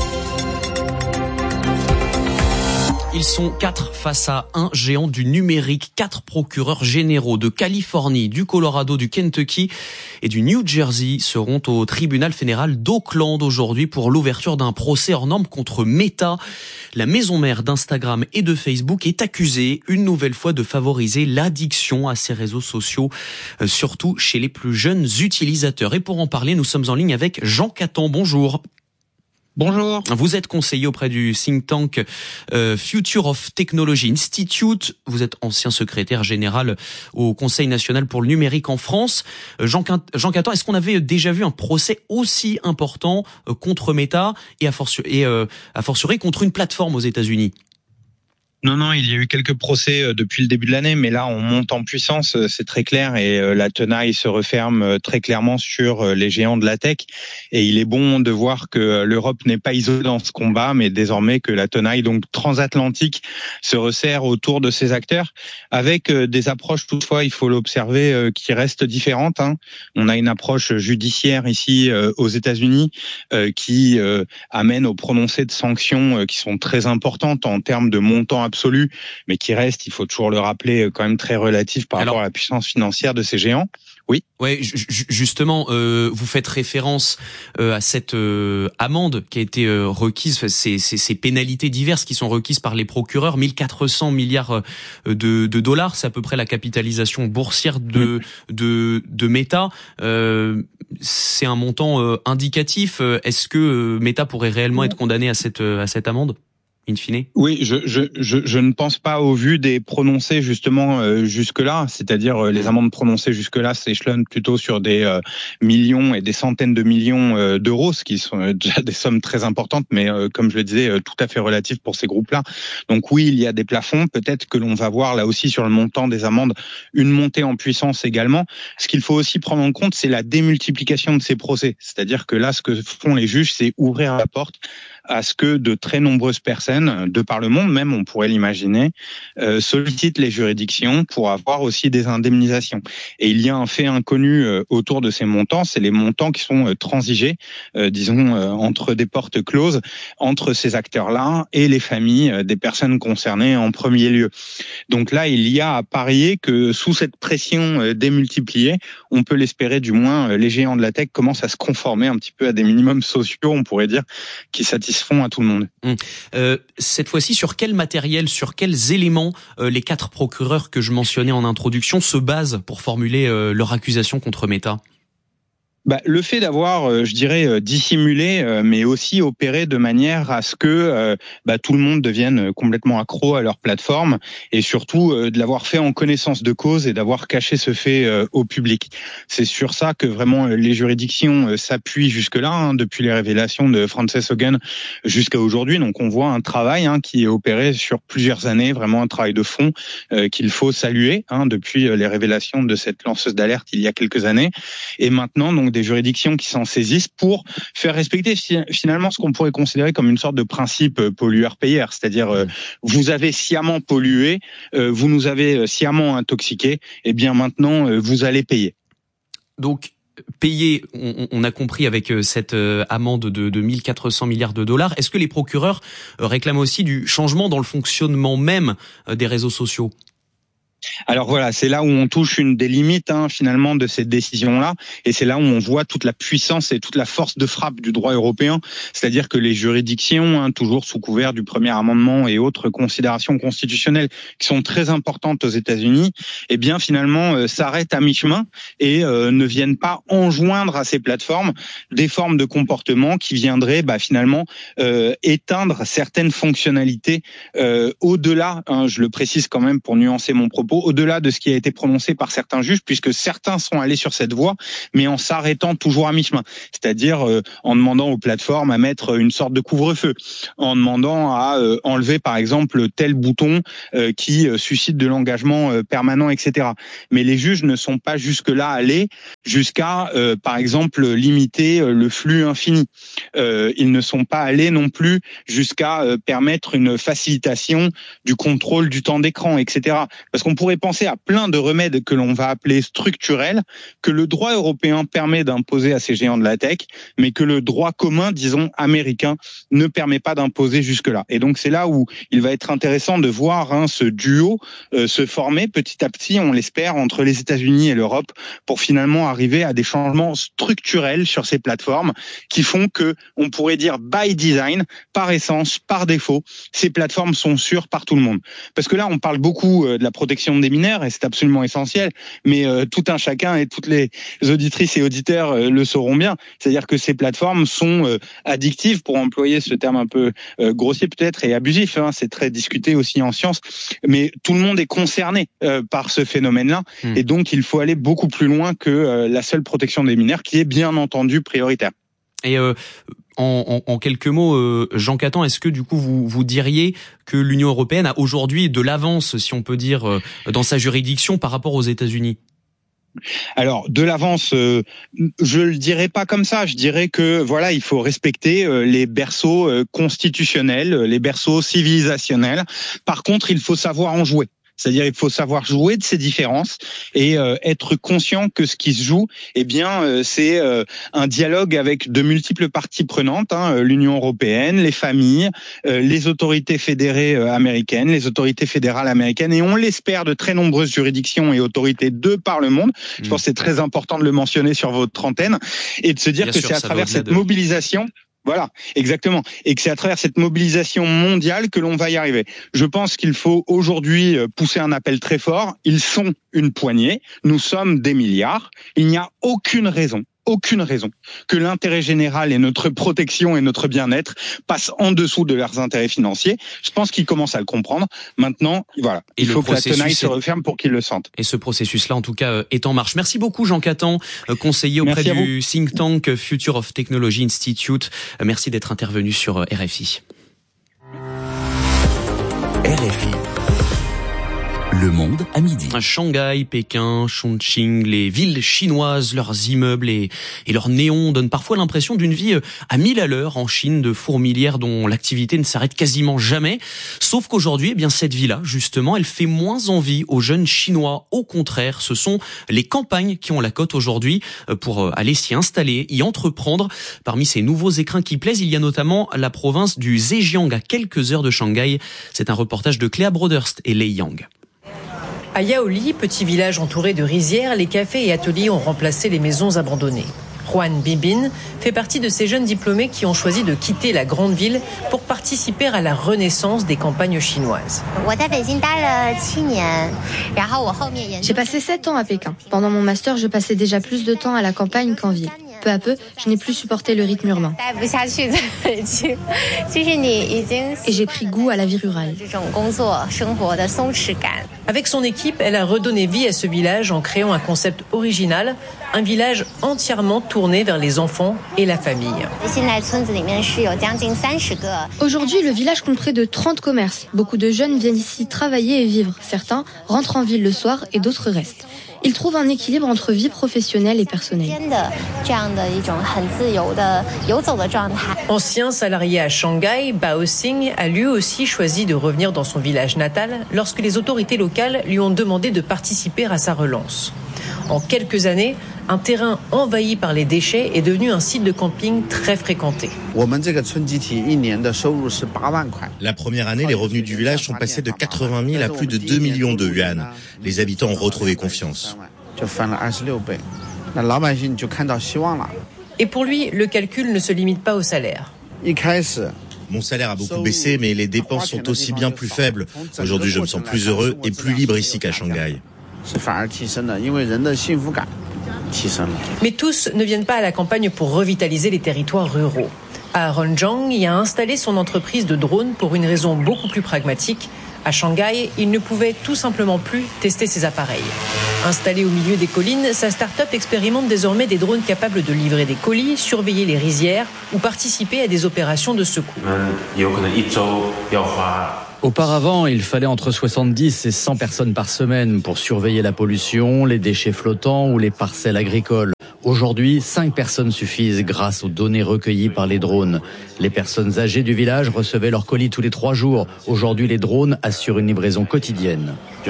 Ils sont quatre face à un géant du numérique. Quatre procureurs généraux de Californie, du Colorado, du Kentucky et du New Jersey seront au tribunal fédéral d'Oakland aujourd'hui pour l'ouverture d'un procès hors norme contre Meta. La maison mère d'Instagram et de Facebook est accusée une nouvelle fois de favoriser l'addiction à ces réseaux sociaux, surtout chez les plus jeunes utilisateurs. Et pour en parler, nous sommes en ligne avec Jean Catan. Bonjour. Bonjour. Vous êtes conseiller auprès du think tank euh, Future of Technology Institute. Vous êtes ancien secrétaire général au Conseil national pour le numérique en France. Euh, Jean, Jean Catan, est-ce qu'on avait déjà vu un procès aussi important euh, contre Meta et, a fortiori, et euh, a fortiori contre une plateforme aux États-Unis ? Non, non, il y a eu quelques procès depuis le début de l'année, mais là, on monte en puissance, c'est très clair, et la tenaille se referme très clairement sur les géants de la tech. Et il est bon de voir que l'Europe n'est pas isolée dans ce combat, mais désormais que la tenaille donc transatlantique se resserre autour de ces acteurs, avec des approches toutefois, il faut l'observer, qui restent différentes. Hein. On a une approche judiciaire ici aux États-Unis qui amène au prononcé de sanctions qui sont très importantes en termes de montant absolu, mais qui reste, il faut toujours le rappeler, quand même très relatif par Alors, rapport à la puissance financière de ces géants. Oui. Ouais, justement, euh, vous faites référence euh, à cette euh, amende qui a été euh, requise, ces, ces, ces pénalités diverses qui sont requises par les procureurs, mille quatre cents milliards de, de dollars, c'est à peu près la capitalisation boursière de oui. de, de Meta. Euh, c'est un montant euh, indicatif. Est-ce que Meta pourrait réellement être condamné à cette à cette amende ? In fine. Oui, je, je, je, je ne pense pas au vu des prononcés justement euh, jusque-là, c'est-à-dire euh, les amendes prononcées jusque-là s'échelonnent plutôt sur des euh, millions et des centaines de millions euh, d'euros, ce qui sont euh, déjà des sommes très importantes, mais euh, comme je le disais, euh, tout à fait relatives pour ces groupes-là. Donc oui, il y a des plafonds, peut-être que l'on va voir là aussi sur le montant des amendes une montée en puissance également. Ce qu'il faut aussi prendre en compte, c'est la démultiplication de ces procès, c'est-à-dire que là, ce que font les juges, c'est ouvrir la porte à ce que de très nombreuses personnes, de par le monde même, on pourrait l'imaginer, euh, sollicitent les juridictions pour avoir aussi des indemnisations. Et il y a un fait inconnu euh, autour de ces montants, c'est les montants qui sont euh, transigés, euh, disons, euh, entre des portes closes, entre ces acteurs-là et les familles euh, des personnes concernées en premier lieu. Donc là, il y a à parier que sous cette pression euh, démultipliée, on peut l'espérer du moins, euh, les géants de la tech commencent à se conformer un petit peu à des minimums sociaux, on pourrait dire, qui satisfont font à tout le monde. Mmh. Euh, cette fois-ci, sur quel matériel, sur quels éléments euh, les quatre procureurs que je mentionnais en introduction se basent pour formuler euh, leur accusation contre Meta ? Bah, le fait d'avoir, euh, je dirais, euh, dissimulé, euh, mais aussi opéré de manière à ce que euh, bah, tout le monde devienne complètement accro à leur plateforme, et surtout euh, de l'avoir fait en connaissance de cause et d'avoir caché ce fait euh, au public. C'est sur ça que vraiment euh, les juridictions euh, s'appuient jusque-là, hein, depuis les révélations de Frances Haugen jusqu'à aujourd'hui. Donc on voit un travail hein, qui est opéré sur plusieurs années, vraiment un travail de fond euh, qu'il faut saluer hein, depuis les révélations de cette lanceuse d'alerte il y a quelques années. Et maintenant, donc des juridictions qui s'en saisissent pour faire respecter finalement ce qu'on pourrait considérer comme une sorte de principe pollueur-payeur, c'est-à-dire euh, vous avez sciemment pollué, euh, vous nous avez sciemment intoxiqués, et bien maintenant euh, vous allez payer. Donc payer, on, on a compris avec cette amende de, de mille quatre cents milliards de dollars. Est-ce que les procureurs réclament aussi du changement dans le fonctionnement même des réseaux sociaux ? Alors voilà, c'est là où on touche une des limites hein, finalement de cette décision-là, et c'est là où on voit toute la puissance et toute la force de frappe du droit européen, c'est-à-dire que les juridictions, hein, toujours sous couvert du premier amendement et autres considérations constitutionnelles qui sont très importantes aux États-Unis, eh bien finalement euh, s'arrêtent à mi-chemin et euh, ne viennent pas enjoindre à ces plateformes des formes de comportement qui viendraient bah, finalement euh, éteindre certaines fonctionnalités euh, au-delà, hein, je le précise quand même pour nuancer mon propos, au-delà de ce qui a été prononcé par certains juges, puisque certains sont allés sur cette voie, mais en s'arrêtant toujours à mi-chemin. C'est-à-dire euh, en demandant aux plateformes à mettre une sorte de couvre-feu, en demandant à euh, enlever par exemple tel bouton euh, qui euh, suscite de l'engagement euh, permanent, et cetera. Mais les juges ne sont pas jusque-là allés jusqu'à, euh, par exemple, limiter euh, le flux infini. Euh, ils ne sont pas allés non plus jusqu'à euh, permettre une facilitation du contrôle du temps d'écran, et cetera. Parce qu'on pourrait penser à plein de remèdes que l'on va appeler structurels, que le droit européen permet d'imposer à ces géants de la tech, mais que le droit commun, disons américain, ne permet pas d'imposer jusque-là. Et donc c'est là où il va être intéressant de voir hein, ce duo euh, se former petit à petit, on l'espère, entre les États-Unis et l'Europe, pour finalement arriver à des changements structurels sur ces plateformes qui font que, on pourrait dire by design, par essence, par défaut, ces plateformes sont sûres par tout le monde. Parce que là, on parle beaucoup euh, de la protection des mineurs et c'est absolument essentiel, mais euh, tout un chacun et toutes les auditrices et auditeurs euh, le sauront bien, c'est-à-dire que ces plateformes sont euh, addictives, pour employer ce terme un peu euh, grossier peut-être et abusif, hein, c'est très discuté aussi en sciences, mais tout le monde est concerné euh, par ce phénomène-là mmh. et donc il faut aller beaucoup plus loin que euh, la seule protection des mineurs qui est bien entendu prioritaire. Et euh... En, en, en quelques mots, euh, Jean Catan, est-ce que du coup vous, vous diriez que l'Union européenne a aujourd'hui de l'avance, si on peut dire, euh, dans sa juridiction par rapport aux États-Unis ? Alors de l'avance, euh, je le dirais pas comme ça. Je dirais que voilà, il faut respecter euh, les berceaux euh, constitutionnels, les berceaux civilisationnels. Par contre, il faut savoir en jouer. C'est-à-dire il faut savoir jouer de ces différences et euh, être conscient que ce qui se joue, eh bien, euh, c'est euh, un dialogue avec de multiples parties prenantes, hein, l'Union européenne, les familles, euh, les autorités fédérées euh, américaines, les autorités fédérales américaines, et on l'espère de très nombreuses juridictions et autorités de par le monde. Mmh. Je pense que c'est très important de le mentionner sur votre antenne et de se dire Bien que sûr, c'est à travers cette de... mobilisation. Voilà, exactement. Et que c'est à travers cette mobilisation mondiale que l'on va y arriver. Je pense qu'il faut aujourd'hui pousser un appel très fort. Ils sont une poignée. Nous sommes des milliards. Il n'y a aucune raison, aucune raison que l'intérêt général et notre protection et notre bien-être passent en dessous de leurs intérêts financiers. Je pense qu'ils commencent à le comprendre. Maintenant, voilà, et il faut que la tenaille se referme pour qu'ils le sentent. Et ce processus-là, en tout cas, est en marche. Merci beaucoup, Jean Catan, conseiller auprès du think tank Future of Technology Institute. Merci d'être intervenu sur R F I. R F I. Le monde à midi. Shanghai, Pékin, Chongqing, les villes chinoises, leurs immeubles et, et leurs néons donnent parfois l'impression d'une vie à mille à l'heure en Chine, de fourmilière dont l'activité ne s'arrête quasiment jamais. Sauf qu'aujourd'hui, eh bien cette vie-là, justement, elle fait moins envie aux jeunes Chinois. Au contraire, ce sont les campagnes qui ont la cote aujourd'hui pour aller s'y installer, y entreprendre. Parmi ces nouveaux écrins qui plaisent, il y a notamment la province du Zhejiang, à quelques heures de Shanghai. C'est un reportage de Cléa Broderst et Lei Yang. À Yaoli, petit village entouré de rizières, les cafés et ateliers ont remplacé les maisons abandonnées. Juan Bibin fait partie de ces jeunes diplômés qui ont choisi de quitter la grande ville pour participer à la renaissance des campagnes chinoises. J'ai passé sept ans à Pékin. Pendant mon master, je passais déjà plus de temps à la campagne qu'en ville. Peu à peu, je n'ai plus supporté le rythme urbain. Et j'ai pris goût à la vie rurale. Avec son équipe, elle a redonné vie à ce village en créant un concept original, un village entièrement tourné vers les enfants et la famille. Aujourd'hui, le village compte près de trente commerces. Beaucoup de jeunes viennent ici travailler et vivre. Certains rentrent en ville le soir et d'autres restent. Ils trouvent un équilibre entre vie professionnelle et personnelle. Ancien salarié à Shanghai, Bao Xing a lui aussi choisi de revenir dans son village natal lorsque les autorités locales lui ont demandé de participer à sa relance. En quelques années, un terrain envahi par les déchets est devenu un site de camping très fréquenté. La première année, les revenus du village sont passés de quatre-vingt mille à plus de deux millions de yuan. Les habitants ont retrouvé confiance. Et pour lui, le calcul ne se limite pas au salaire. Mon salaire a beaucoup baissé, mais les dépenses sont aussi bien plus faibles. Aujourd'hui, je me sens plus heureux et plus libre ici qu'à Shanghai. Mais tous ne viennent pas à la campagne pour revitaliser les territoires ruraux. Aaron Zhang y a installé son entreprise de drones pour une raison beaucoup plus pragmatique. À Shanghai, il ne pouvait tout simplement plus tester ses appareils. Installé au milieu des collines, sa start-up expérimente désormais des drones capables de livrer des colis, surveiller les rizières ou participer à des opérations de secours. Auparavant, il fallait entre soixante-dix et cent personnes par semaine pour surveiller la pollution, les déchets flottants ou les parcelles agricoles. Aujourd'hui, cinq personnes suffisent grâce aux données recueillies par les drones. Les personnes âgées du village recevaient leurs colis tous les trois jours. Aujourd'hui, les drones assurent une livraison quotidienne.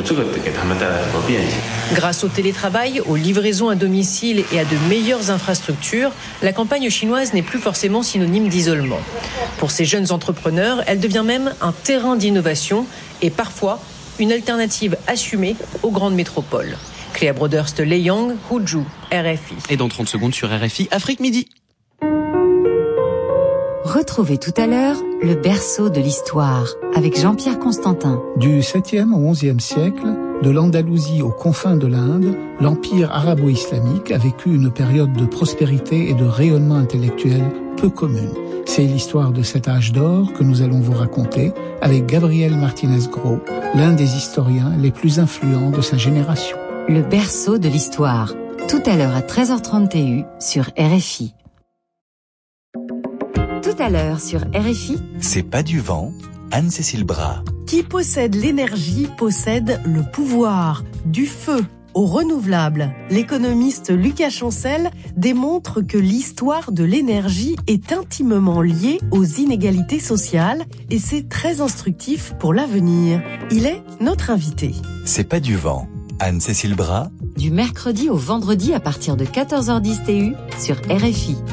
Grâce au télétravail, aux livraisons à domicile et à de meilleures infrastructures, la campagne chinoise n'est plus forcément synonyme d'isolement. Pour ces jeunes entrepreneurs, elle devient même un terrain d'innovation et parfois une alternative assumée aux grandes métropoles. Cléa Broderst, Leyang, Huzhou, R F I. Et dans trente secondes sur R F I, Afrique Midi. Retrouvez tout à l'heure le berceau de l'histoire avec Jean-Pierre Constantin. Du septième au onzième siècle, de l'Andalousie aux confins de l'Inde, l'empire arabo-islamique a vécu une période de prospérité et de rayonnement intellectuel peu commune. C'est l'histoire de cet âge d'or que nous allons vous raconter avec Gabriel Martinez-Gros, l'un des historiens les plus influents de sa génération. Le berceau de l'histoire, tout à l'heure à treize heures trente T U sur R F I. Tout à l'heure sur R F I. C'est pas du vent, Anne-Cécile Bras. Qui possède l'énergie possède le pouvoir. Du feu au renouvelable, l'économiste Lucas Chancel démontre que l'histoire de l'énergie est intimement liée aux inégalités sociales et c'est très instructif pour l'avenir. Il est notre invité. C'est pas du vent. Anne-Cécile Bras. Du mercredi au vendredi à partir de quatorze heures dix T U sur R F I.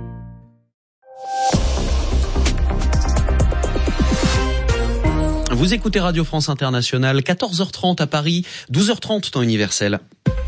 Vous écoutez Radio France Internationale, quatorze heures trente à Paris, douze heures trente temps universel.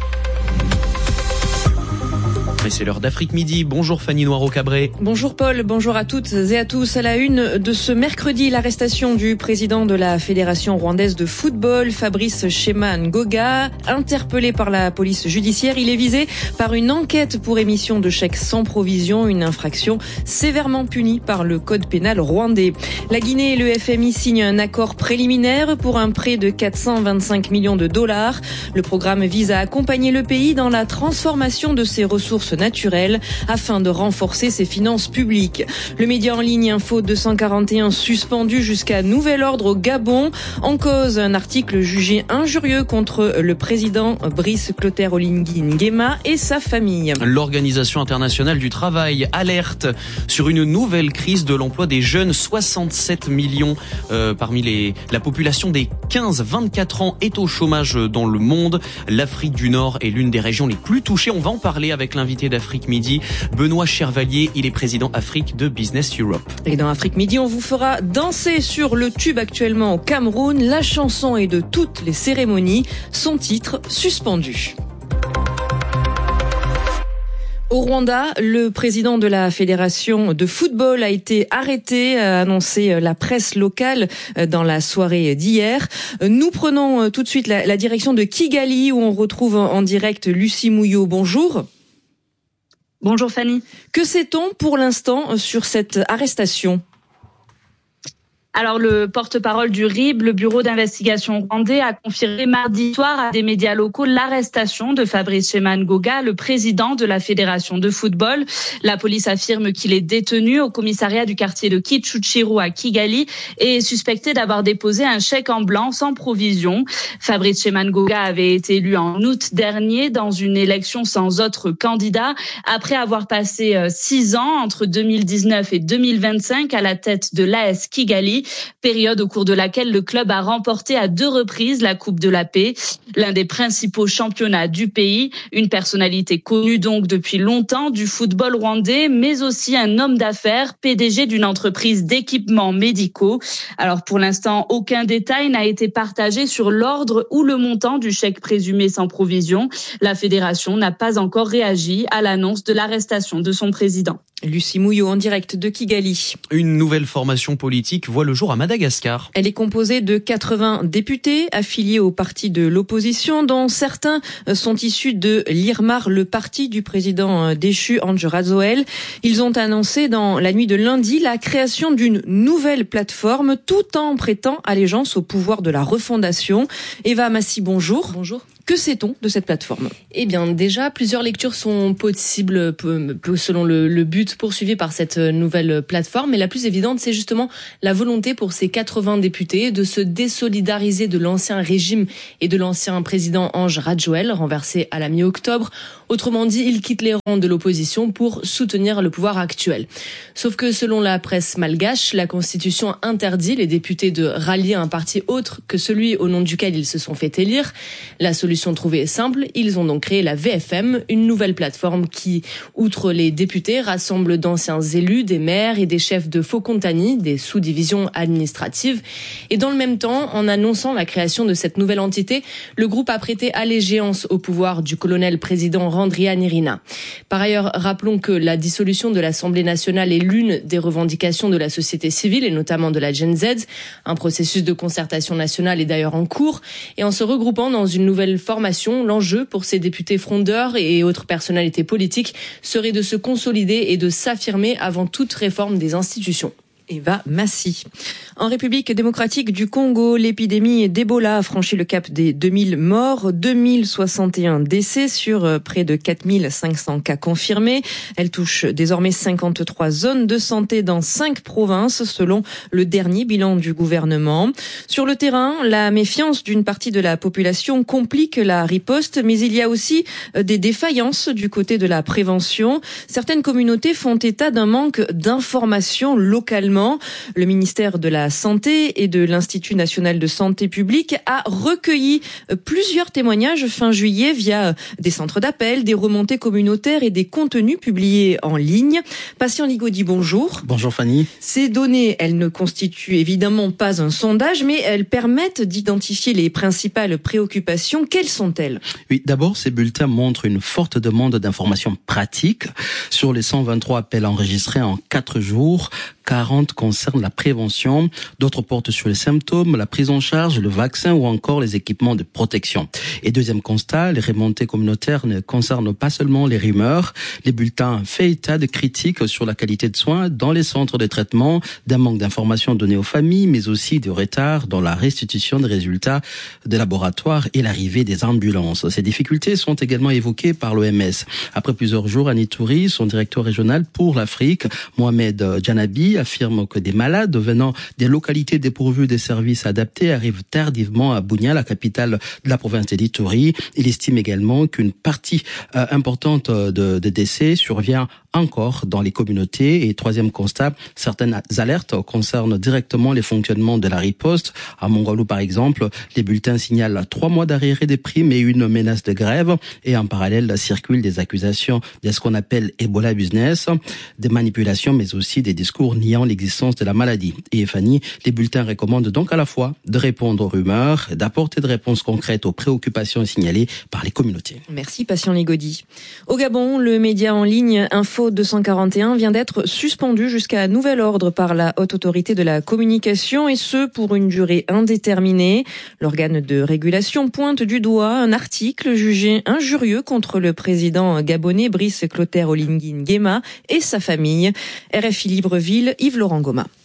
Et c'est l'heure d'Afrique Midi. Bonjour Fanny Noiro-Cabré. Bonjour Paul, bonjour à toutes et à tous. À la une de ce mercredi, l'arrestation du président de la Fédération rwandaise de football, Fabrice Shema Ngoga. Interpellé par la police judiciaire, il est visé par une enquête pour émission de chèques sans provision, une infraction sévèrement punie par le code pénal rwandais. La Guinée et le F M I signent un accord préliminaire pour un prêt de quatre cent vingt-cinq millions de dollars. Le programme vise à accompagner le pays dans la transformation de ses ressources naturelles afin de renforcer ses finances publiques. Le média en ligne Info deux cent quarante et un suspendu jusqu'à nouvel ordre au Gabon. En cause, un article jugé injurieux contre le président Brice Clotaire Oligui Nguema et sa famille. L'Organisation internationale du travail alerte sur une nouvelle crise de l'emploi des jeunes. soixante-sept millions euh, parmi les, la population des quinze à vingt-quatre ans est au chômage dans le monde. L'Afrique du Nord est l'une des régions les plus touchées. On va en parler avec l'invité d'Afrique Midi, Benoît Chervalier. Il est président Afrique de Business Europe. Et dans Afrique Midi, on vous fera danser sur le tube actuellement au Cameroun. La chanson est de toutes les cérémonies. Son titre, suspendu. Au Rwanda, le président de la fédération de football a été arrêté, a annoncé la presse locale dans la soirée d'hier. Nous prenons tout de suite la, la direction de Kigali où on retrouve en direct Lucie Mouillot. Bonjour. Bonjour Fanny. Que sait-on pour l'instant sur cette arrestation ? Alors, le porte-parole du R I B, le bureau d'investigation rwandais, a confirmé mardi soir à des médias locaux l'arrestation de Fabrice Sheman-Goga, le président de la Fédération de football. La police affirme qu'il est détenu au commissariat du quartier de Kicukiro à Kigali et est suspecté d'avoir déposé un chèque en blanc sans provision. Fabrice Sheman-Goga avait été élu en août dernier dans une élection sans autre candidat après avoir passé six ans entre deux mille dix-neuf et deux mille vingt-cinq à la tête de l'A S Kigali. Période au cours de laquelle le club a remporté à deux reprises la Coupe de la Paix, l'un des principaux championnats du pays. Une personnalité connue donc depuis longtemps du football rwandais, mais aussi un homme d'affaires, P D G d'une entreprise d'équipements médicaux. Alors pour l'instant, aucun détail n'a été partagé sur l'ordre ou le montant du chèque présumé sans provision. La fédération n'a pas encore réagi à l'annonce de l'arrestation de son président. Lucie Mouillot en direct de Kigali. Une nouvelle formation politique voit le jour à Madagascar. Elle est composée de quatre-vingts députés affiliés au parti de l'opposition, dont certains sont issus de l'I R M A R, le parti du président déchu Andry Rajoelina. Ils ont annoncé dans la nuit de lundi la création d'une nouvelle plateforme tout en prêtant allégeance au pouvoir de la refondation. Eva Massy, bonjour. Bonjour. Que sait-on de cette plateforme ? Eh bien, déjà, plusieurs lectures sont possibles selon le, le but poursuivi par cette nouvelle plateforme. Mais la plus évidente, c'est justement la volonté pour ces quatre-vingts députés de se désolidariser de l'ancien régime et de l'ancien président Andry Rajoelina, renversé à la mi-octobre. Autrement dit, ils quittent les rangs de l'opposition pour soutenir le pouvoir actuel. Sauf que selon la presse malgache, la Constitution interdit les députés de rallier un parti autre que celui au nom duquel ils se sont fait élire. La solution trouvée est simple, ils ont donc créé la V F M, une nouvelle plateforme qui, outre les députés, rassemble d'anciens élus, des maires et des chefs de faux compagnies, des sous-divisions administratives. Et dans le même temps, en annonçant la création de cette nouvelle entité, le groupe a prêté allégeance au pouvoir du colonel président Randrianirina. Par ailleurs, rappelons que la dissolution de l'Assemblée nationale est l'une des revendications de la société civile et notamment de la Gen Z. Un processus de concertation nationale est d'ailleurs en cours. Et en se regroupant dans une nouvelle formation, l'enjeu pour ces députés frondeurs et autres personnalités politiques serait de se consolider et de s'affirmer avant toute réforme des institutions. Eva Massy. En République démocratique du Congo, l'épidémie d'Ebola a franchi le cap des deux mille morts, deux mille soixante et un décès sur près de quatre mille cinq cents cas confirmés. Elle touche désormais cinquante-trois zones de santé dans cinq provinces selon le dernier bilan du gouvernement. Sur le terrain, la méfiance d'une partie de la population complique la riposte, mais il y a aussi des défaillances du côté de la prévention. Certaines communautés font état d'un manque d'informations localement. Le ministère de la Santé et de l'Institut national de santé publique a recueilli plusieurs témoignages fin juillet via des centres d'appel, des remontées communautaires et des contenus publiés en ligne. Patient Ligodi, bonjour. Bonjour Fanny. Ces données, elles ne constituent évidemment pas un sondage, mais elles permettent d'identifier les principales préoccupations. Quelles sont-elles ? Oui, d'abord, ces bulletins montrent une forte demande d'informations pratiques. Sur les cent vingt-trois appels enregistrés en quatre jours, quarante concernent la prévention, d'autres portent sur les symptômes, la prise en charge, le vaccin ou encore les équipements de protection. Et deuxième constat, les remontées communautaires ne concernent pas seulement les rumeurs. Les bulletins font état de critiques sur la qualité de soins dans les centres de traitement, d'un manque d'informations données aux familles, mais aussi de retard dans la restitution des résultats des laboratoires et l'arrivée des ambulances. Ces difficultés sont également évoquées par l'O M S. Après plusieurs jours à Ituri, son directeur régional pour l'Afrique, Mohamed Djanabi, affirme que des malades venant des localités dépourvues des services adaptés arrivent tardivement à Bunia, la capitale de la province d'Ituri. Il estime également qu'une partie euh, importante de, de décès survient encore dans les communautés. Et troisième constat, certaines alertes concernent directement les fonctionnements de la riposte. À Mongoulou, par exemple, les bulletins signalent trois mois d'arriérés des primes et une menace de grève. Et en parallèle, circulent des accusations de ce qu'on appelle Ebola business, des manipulations, mais aussi des discours niant l'existence de la maladie. Et Fanny, les bulletins recommandent donc à la fois de répondre aux rumeurs, d'apporter des réponses concrètes aux préoccupations signalées par les communautés. Merci, Patient Ligodi. Au Gabon, le média en ligne Info deux cent quarante et un vient d'être suspendu jusqu'à nouvel ordre par la Haute Autorité de la Communication, et ce pour une durée indéterminée. L'organe de régulation pointe du doigt un article jugé injurieux contre le président gabonais Brice Clotaire Oligui Nguema et sa famille. R F I Libreville, Yves-Laurent Goma.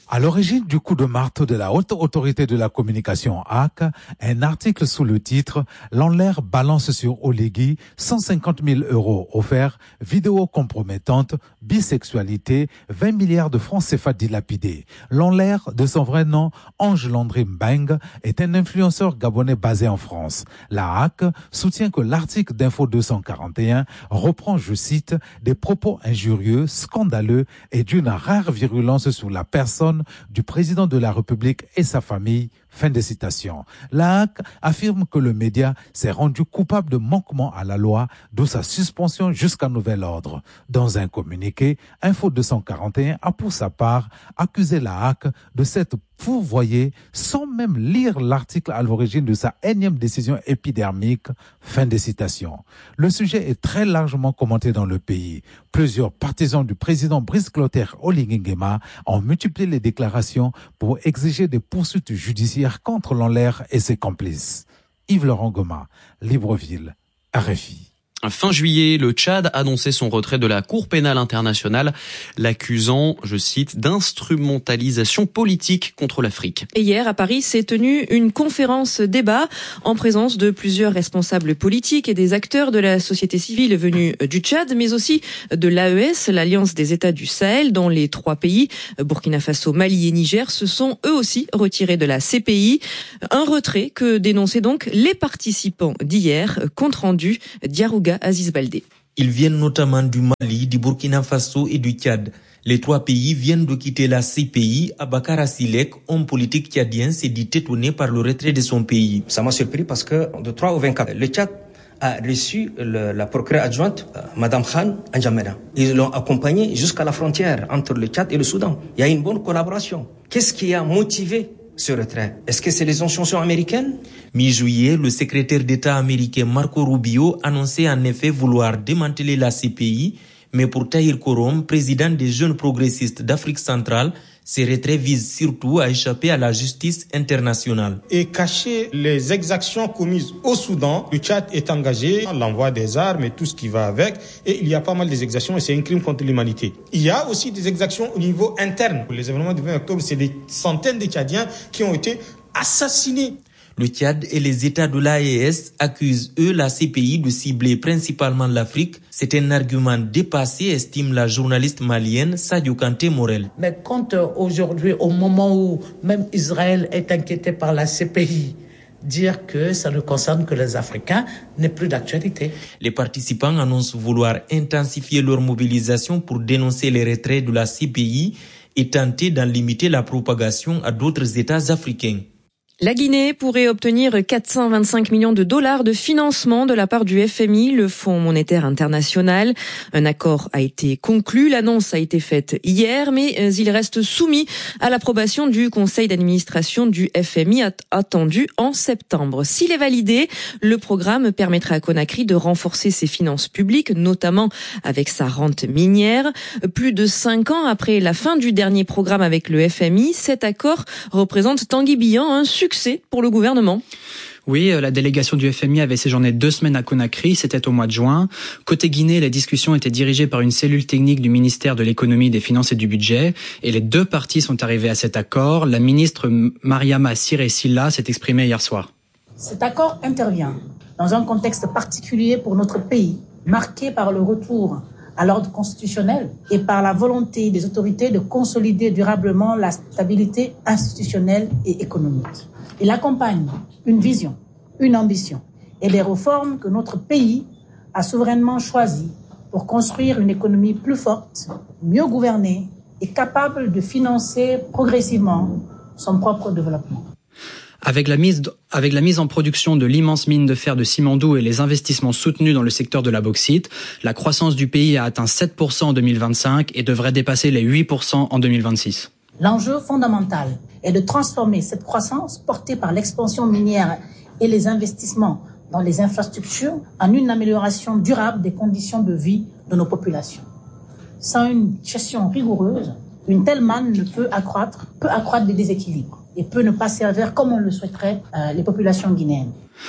À l'origine du coup de marteau de la haute autorité de la communication A C, un article sous le titre « L'Enlaire balance sur Oligui cent cinquante mille euros offerts, vidéo compromettante, bisexualité, vingt milliards de francs C F A dilapidés ». L'Enlaire, de son vrai nom, Ange Landry Mbeng, est un influenceur gabonais basé en France. La A C soutient que l'article d'Info deux cent quarante et un reprend, je cite, des propos injurieux, scandaleux et d'une rare virulence sur la personne du président de la République et sa famille. Fin de citation. La A C affirme que le média s'est rendu coupable de manquement à la loi, d'où sa suspension jusqu'à nouvel ordre. Dans un communiqué, Info deux cent quarante et un a pour sa part accusé la A C de s'être fourvoyée sans même lire l'article à l'origine de sa énième décision épidermique. Fin de citation. Le sujet est très largement commenté dans le pays. Plusieurs partisans du président Brice Clotaire Oligui Nguema ont multiplié les déclarations pour exiger des poursuites judiciaires contre l'Enlaire et ses complices. Yves-Laurent Goma, Libreville, R F I. Fin juillet, le Tchad annonçait son retrait de la Cour pénale internationale, l'accusant, je cite, d'instrumentalisation politique contre l'Afrique. Et hier, à Paris, s'est tenue une conférence débat en présence de plusieurs responsables politiques et des acteurs de la société civile venus du Tchad, mais aussi de l'A E S, l'Alliance des États du Sahel, dont les trois pays, Burkina Faso, Mali et Niger, se sont eux aussi retirés de la C P I. Un retrait que dénonçaient donc les participants d'hier, compte rendu Diarouga Aziz Baldé. Ils viennent notamment du Mali, du Burkina Faso et du Tchad. Les trois pays viennent de quitter la C P I. Abakar Silek, homme politique tchadien, s'est dit étonné par le retrait de son pays. Ça m'a surpris parce que de trois au vingt-quatre, le Tchad a reçu le, la procureure adjointe, euh, Madame Khan N'Djamena. Ils l'ont accompagnée jusqu'à la frontière entre le Tchad et le Soudan. Il y a une bonne collaboration. Qu'est-ce qui a motivé ce retrait? Est-ce que c'est les sanctions américaines? Mi-juillet, le secrétaire d'État américain Marco Rubio annonçait en effet vouloir démanteler la C P I, mais pour Tahir Korom, président des jeunes progressistes d'Afrique centrale, ces retraits visent surtout à échapper à la justice internationale. Et cacher les exactions commises au Soudan, le Tchad est engagé, l'envoi des armes et tout ce qui va avec, et il y a pas mal d'exactions et c'est un crime contre l'humanité. Il y a aussi des exactions au niveau interne. Les événements du vingt octobre, c'est des centaines de Tchadiens qui ont été assassinés. Le Tchad et les États de l'A E S accusent, eux, la C P I de cibler principalement l'Afrique. C'est un argument dépassé, estime la journaliste malienne Sadio Kanté Morel. Mais quand euh, aujourd'hui, au moment où même Israël est inquiété par la C P I, dire que ça ne concerne que les Africains n'est plus d'actualité. Les participants annoncent vouloir intensifier leur mobilisation pour dénoncer les retraits de la C P I et tenter d'en limiter la propagation à d'autres États africains. La Guinée pourrait obtenir quatre cent vingt-cinq millions de dollars de financement de la part du F M I, le Fonds monétaire international. Un accord a été conclu, l'annonce a été faite hier, mais il reste soumis à l'approbation du conseil d'administration du F M I attendu en septembre. S'il est validé, le programme permettra à Conakry de renforcer ses finances publiques, notamment avec sa rente minière. Plus de cinq ans après la fin du dernier programme avec le F M I, cet accord représente Tanguy Bihan un succès succès pour le gouvernement. Oui, la délégation du F M I avait séjourné deux semaines à Conakry, c'était au mois de juin. Côté Guinée, les discussions étaient dirigées par une cellule technique du ministère de l'économie, des finances et du budget. Et les deux parties sont arrivées à cet accord. La ministre Mariama Siré Silla s'est exprimée hier soir. Cet accord intervient dans un contexte particulier pour notre pays, marqué par le retour à l'ordre constitutionnel et par la volonté des autorités de consolider durablement la stabilité institutionnelle et économique. Il accompagne une vision, une ambition et les réformes que notre pays a souverainement choisies pour construire une économie plus forte, mieux gouvernée et capable de financer progressivement son propre développement. Avec la mise, avec la mise en production de l'immense mine de fer de Simandou et les investissements soutenus dans le secteur de la bauxite, la croissance du pays a atteint sept pour cent en deux mille vingt-cinq et devrait dépasser les huit pour cent en deux mille vingt-six. L'enjeu fondamental est de transformer cette croissance portée par l'expansion minière et les investissements dans les infrastructures en une amélioration durable des conditions de vie de nos populations. Sans une gestion rigoureuse, une telle manne ne peut accroître, peut accroître des déséquilibres et peut ne pas servir comme on le souhaiterait euh, les populations guinéennes.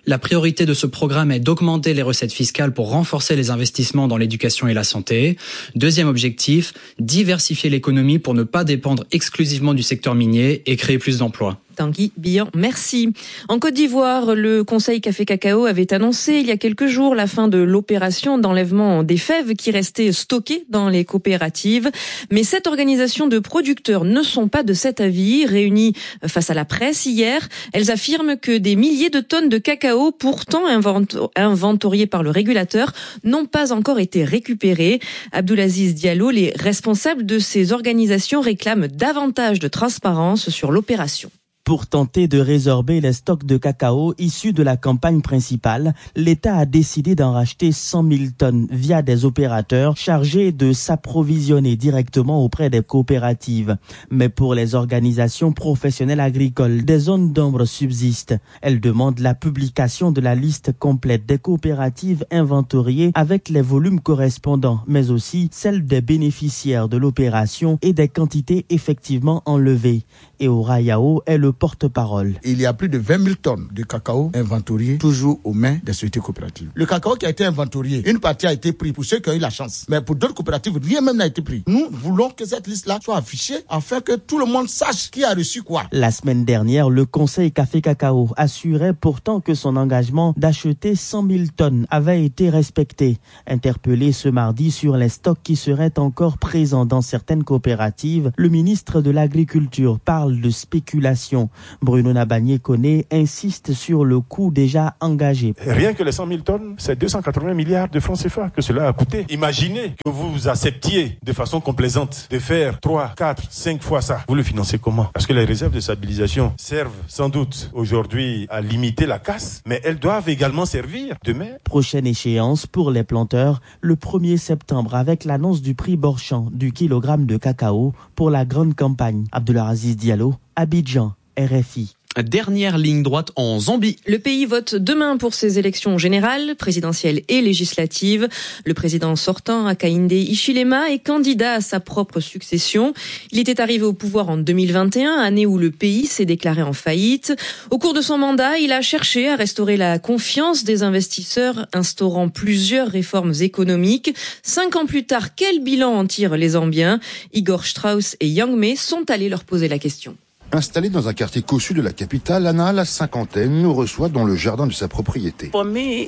La priorité de ce programme est d'augmenter les recettes fiscales pour renforcer les investissements dans l'éducation et la santé. Deuxième objectif, diversifier l'économie pour ne pas dépendre exclusivement du secteur minier et créer plus d'emplois. Tanguy Bihan, merci. En Côte d'Ivoire, le Conseil Café Cacao avait annoncé il y a quelques jours la fin de l'opération d'enlèvement des fèves qui restaient stockées dans les coopératives. Mais cette organisation de producteurs ne sont pas de cet avis. Réunies face à la presse hier, elles affirment que des milliers de tonnes de cacao, pourtant inventoriées par le régulateur, n'ont pas encore été récupérées. Abdoulaziz Diallo, les responsables de ces organisations réclament davantage de transparence sur l'opération. Pour tenter de résorber les stocks de cacao issus de la campagne principale, l'État a décidé d'en racheter cent mille tonnes via des opérateurs chargés de s'approvisionner directement auprès des coopératives. Mais pour les organisations professionnelles agricoles, des zones d'ombre subsistent. Elles demandent la publication de la liste complète des coopératives inventoriées avec les volumes correspondants, mais aussi celle des bénéficiaires de l'opération et des quantités effectivement enlevées. Et Orayao est le porte-parole. Il y a plus de vingt mille tonnes de cacao inventoriées toujours aux mains des sociétés coopératives. Le cacao qui a été inventorié, une partie a été prise pour ceux qui ont eu la chance. Mais pour d'autres coopératives, rien même n'a été pris. Nous voulons que cette liste-là soit affichée afin que tout le monde sache qui a reçu quoi. La semaine dernière, le Conseil Café Cacao assurait pourtant que son engagement d'acheter cent mille tonnes avait été respecté. Interpellé ce mardi sur les stocks qui seraient encore présents dans certaines coopératives, le ministre de l'Agriculture parle de spéculation. Bruno Nabagné-Koné insiste sur le coût déjà engagé. Rien que les cent mille tonnes, c'est deux cent quatre-vingts milliards de francs C F A que cela a coûté. Imaginez que vous acceptiez de façon complaisante de faire trois, quatre, cinq fois ça. Vous le financez comment? Parce que les réserves de stabilisation servent sans doute aujourd'hui à limiter la casse, mais elles doivent également servir demain. Prochaine échéance pour les planteurs, le premier septembre avec l'annonce du prix Borchamp du kilogramme de cacao pour la grande campagne. Abdoulaziz Diallo, Abidjan, R F I. Dernière ligne droite en Zambie. Le pays vote demain pour ses élections générales, présidentielles et législatives. Le président sortant, Hakainde Hichilema, est candidat à sa propre succession. Il était arrivé au pouvoir en deux mille vingt et un, année où le pays s'est déclaré en faillite. Au cours de son mandat, il a cherché à restaurer la confiance des investisseurs, instaurant plusieurs réformes économiques. Cinq ans plus tard, quel bilan en tirent les Zambiens? Igor Strauss et Yang Me sont allés leur poser la question. Installé dans un quartier cossu de la capitale, Anna, la cinquantaine, nous reçoit dans le jardin de sa propriété. Pour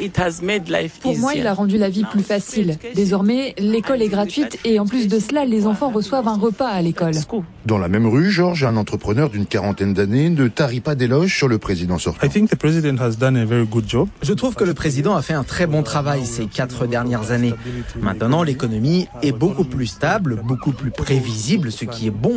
moi, il a rendu la vie plus facile. Désormais, l'école est gratuite et en plus de cela, les enfants reçoivent un repas à l'école. Dans la même rue, Georges, un entrepreneur d'une quarantaine d'années, ne tarit pas d'éloges sur le président sortant. Je trouve que le président a fait un très bon travail ces quatre dernières années. Maintenant, l'économie est beaucoup plus stable, beaucoup plus prévisible, ce qui est bon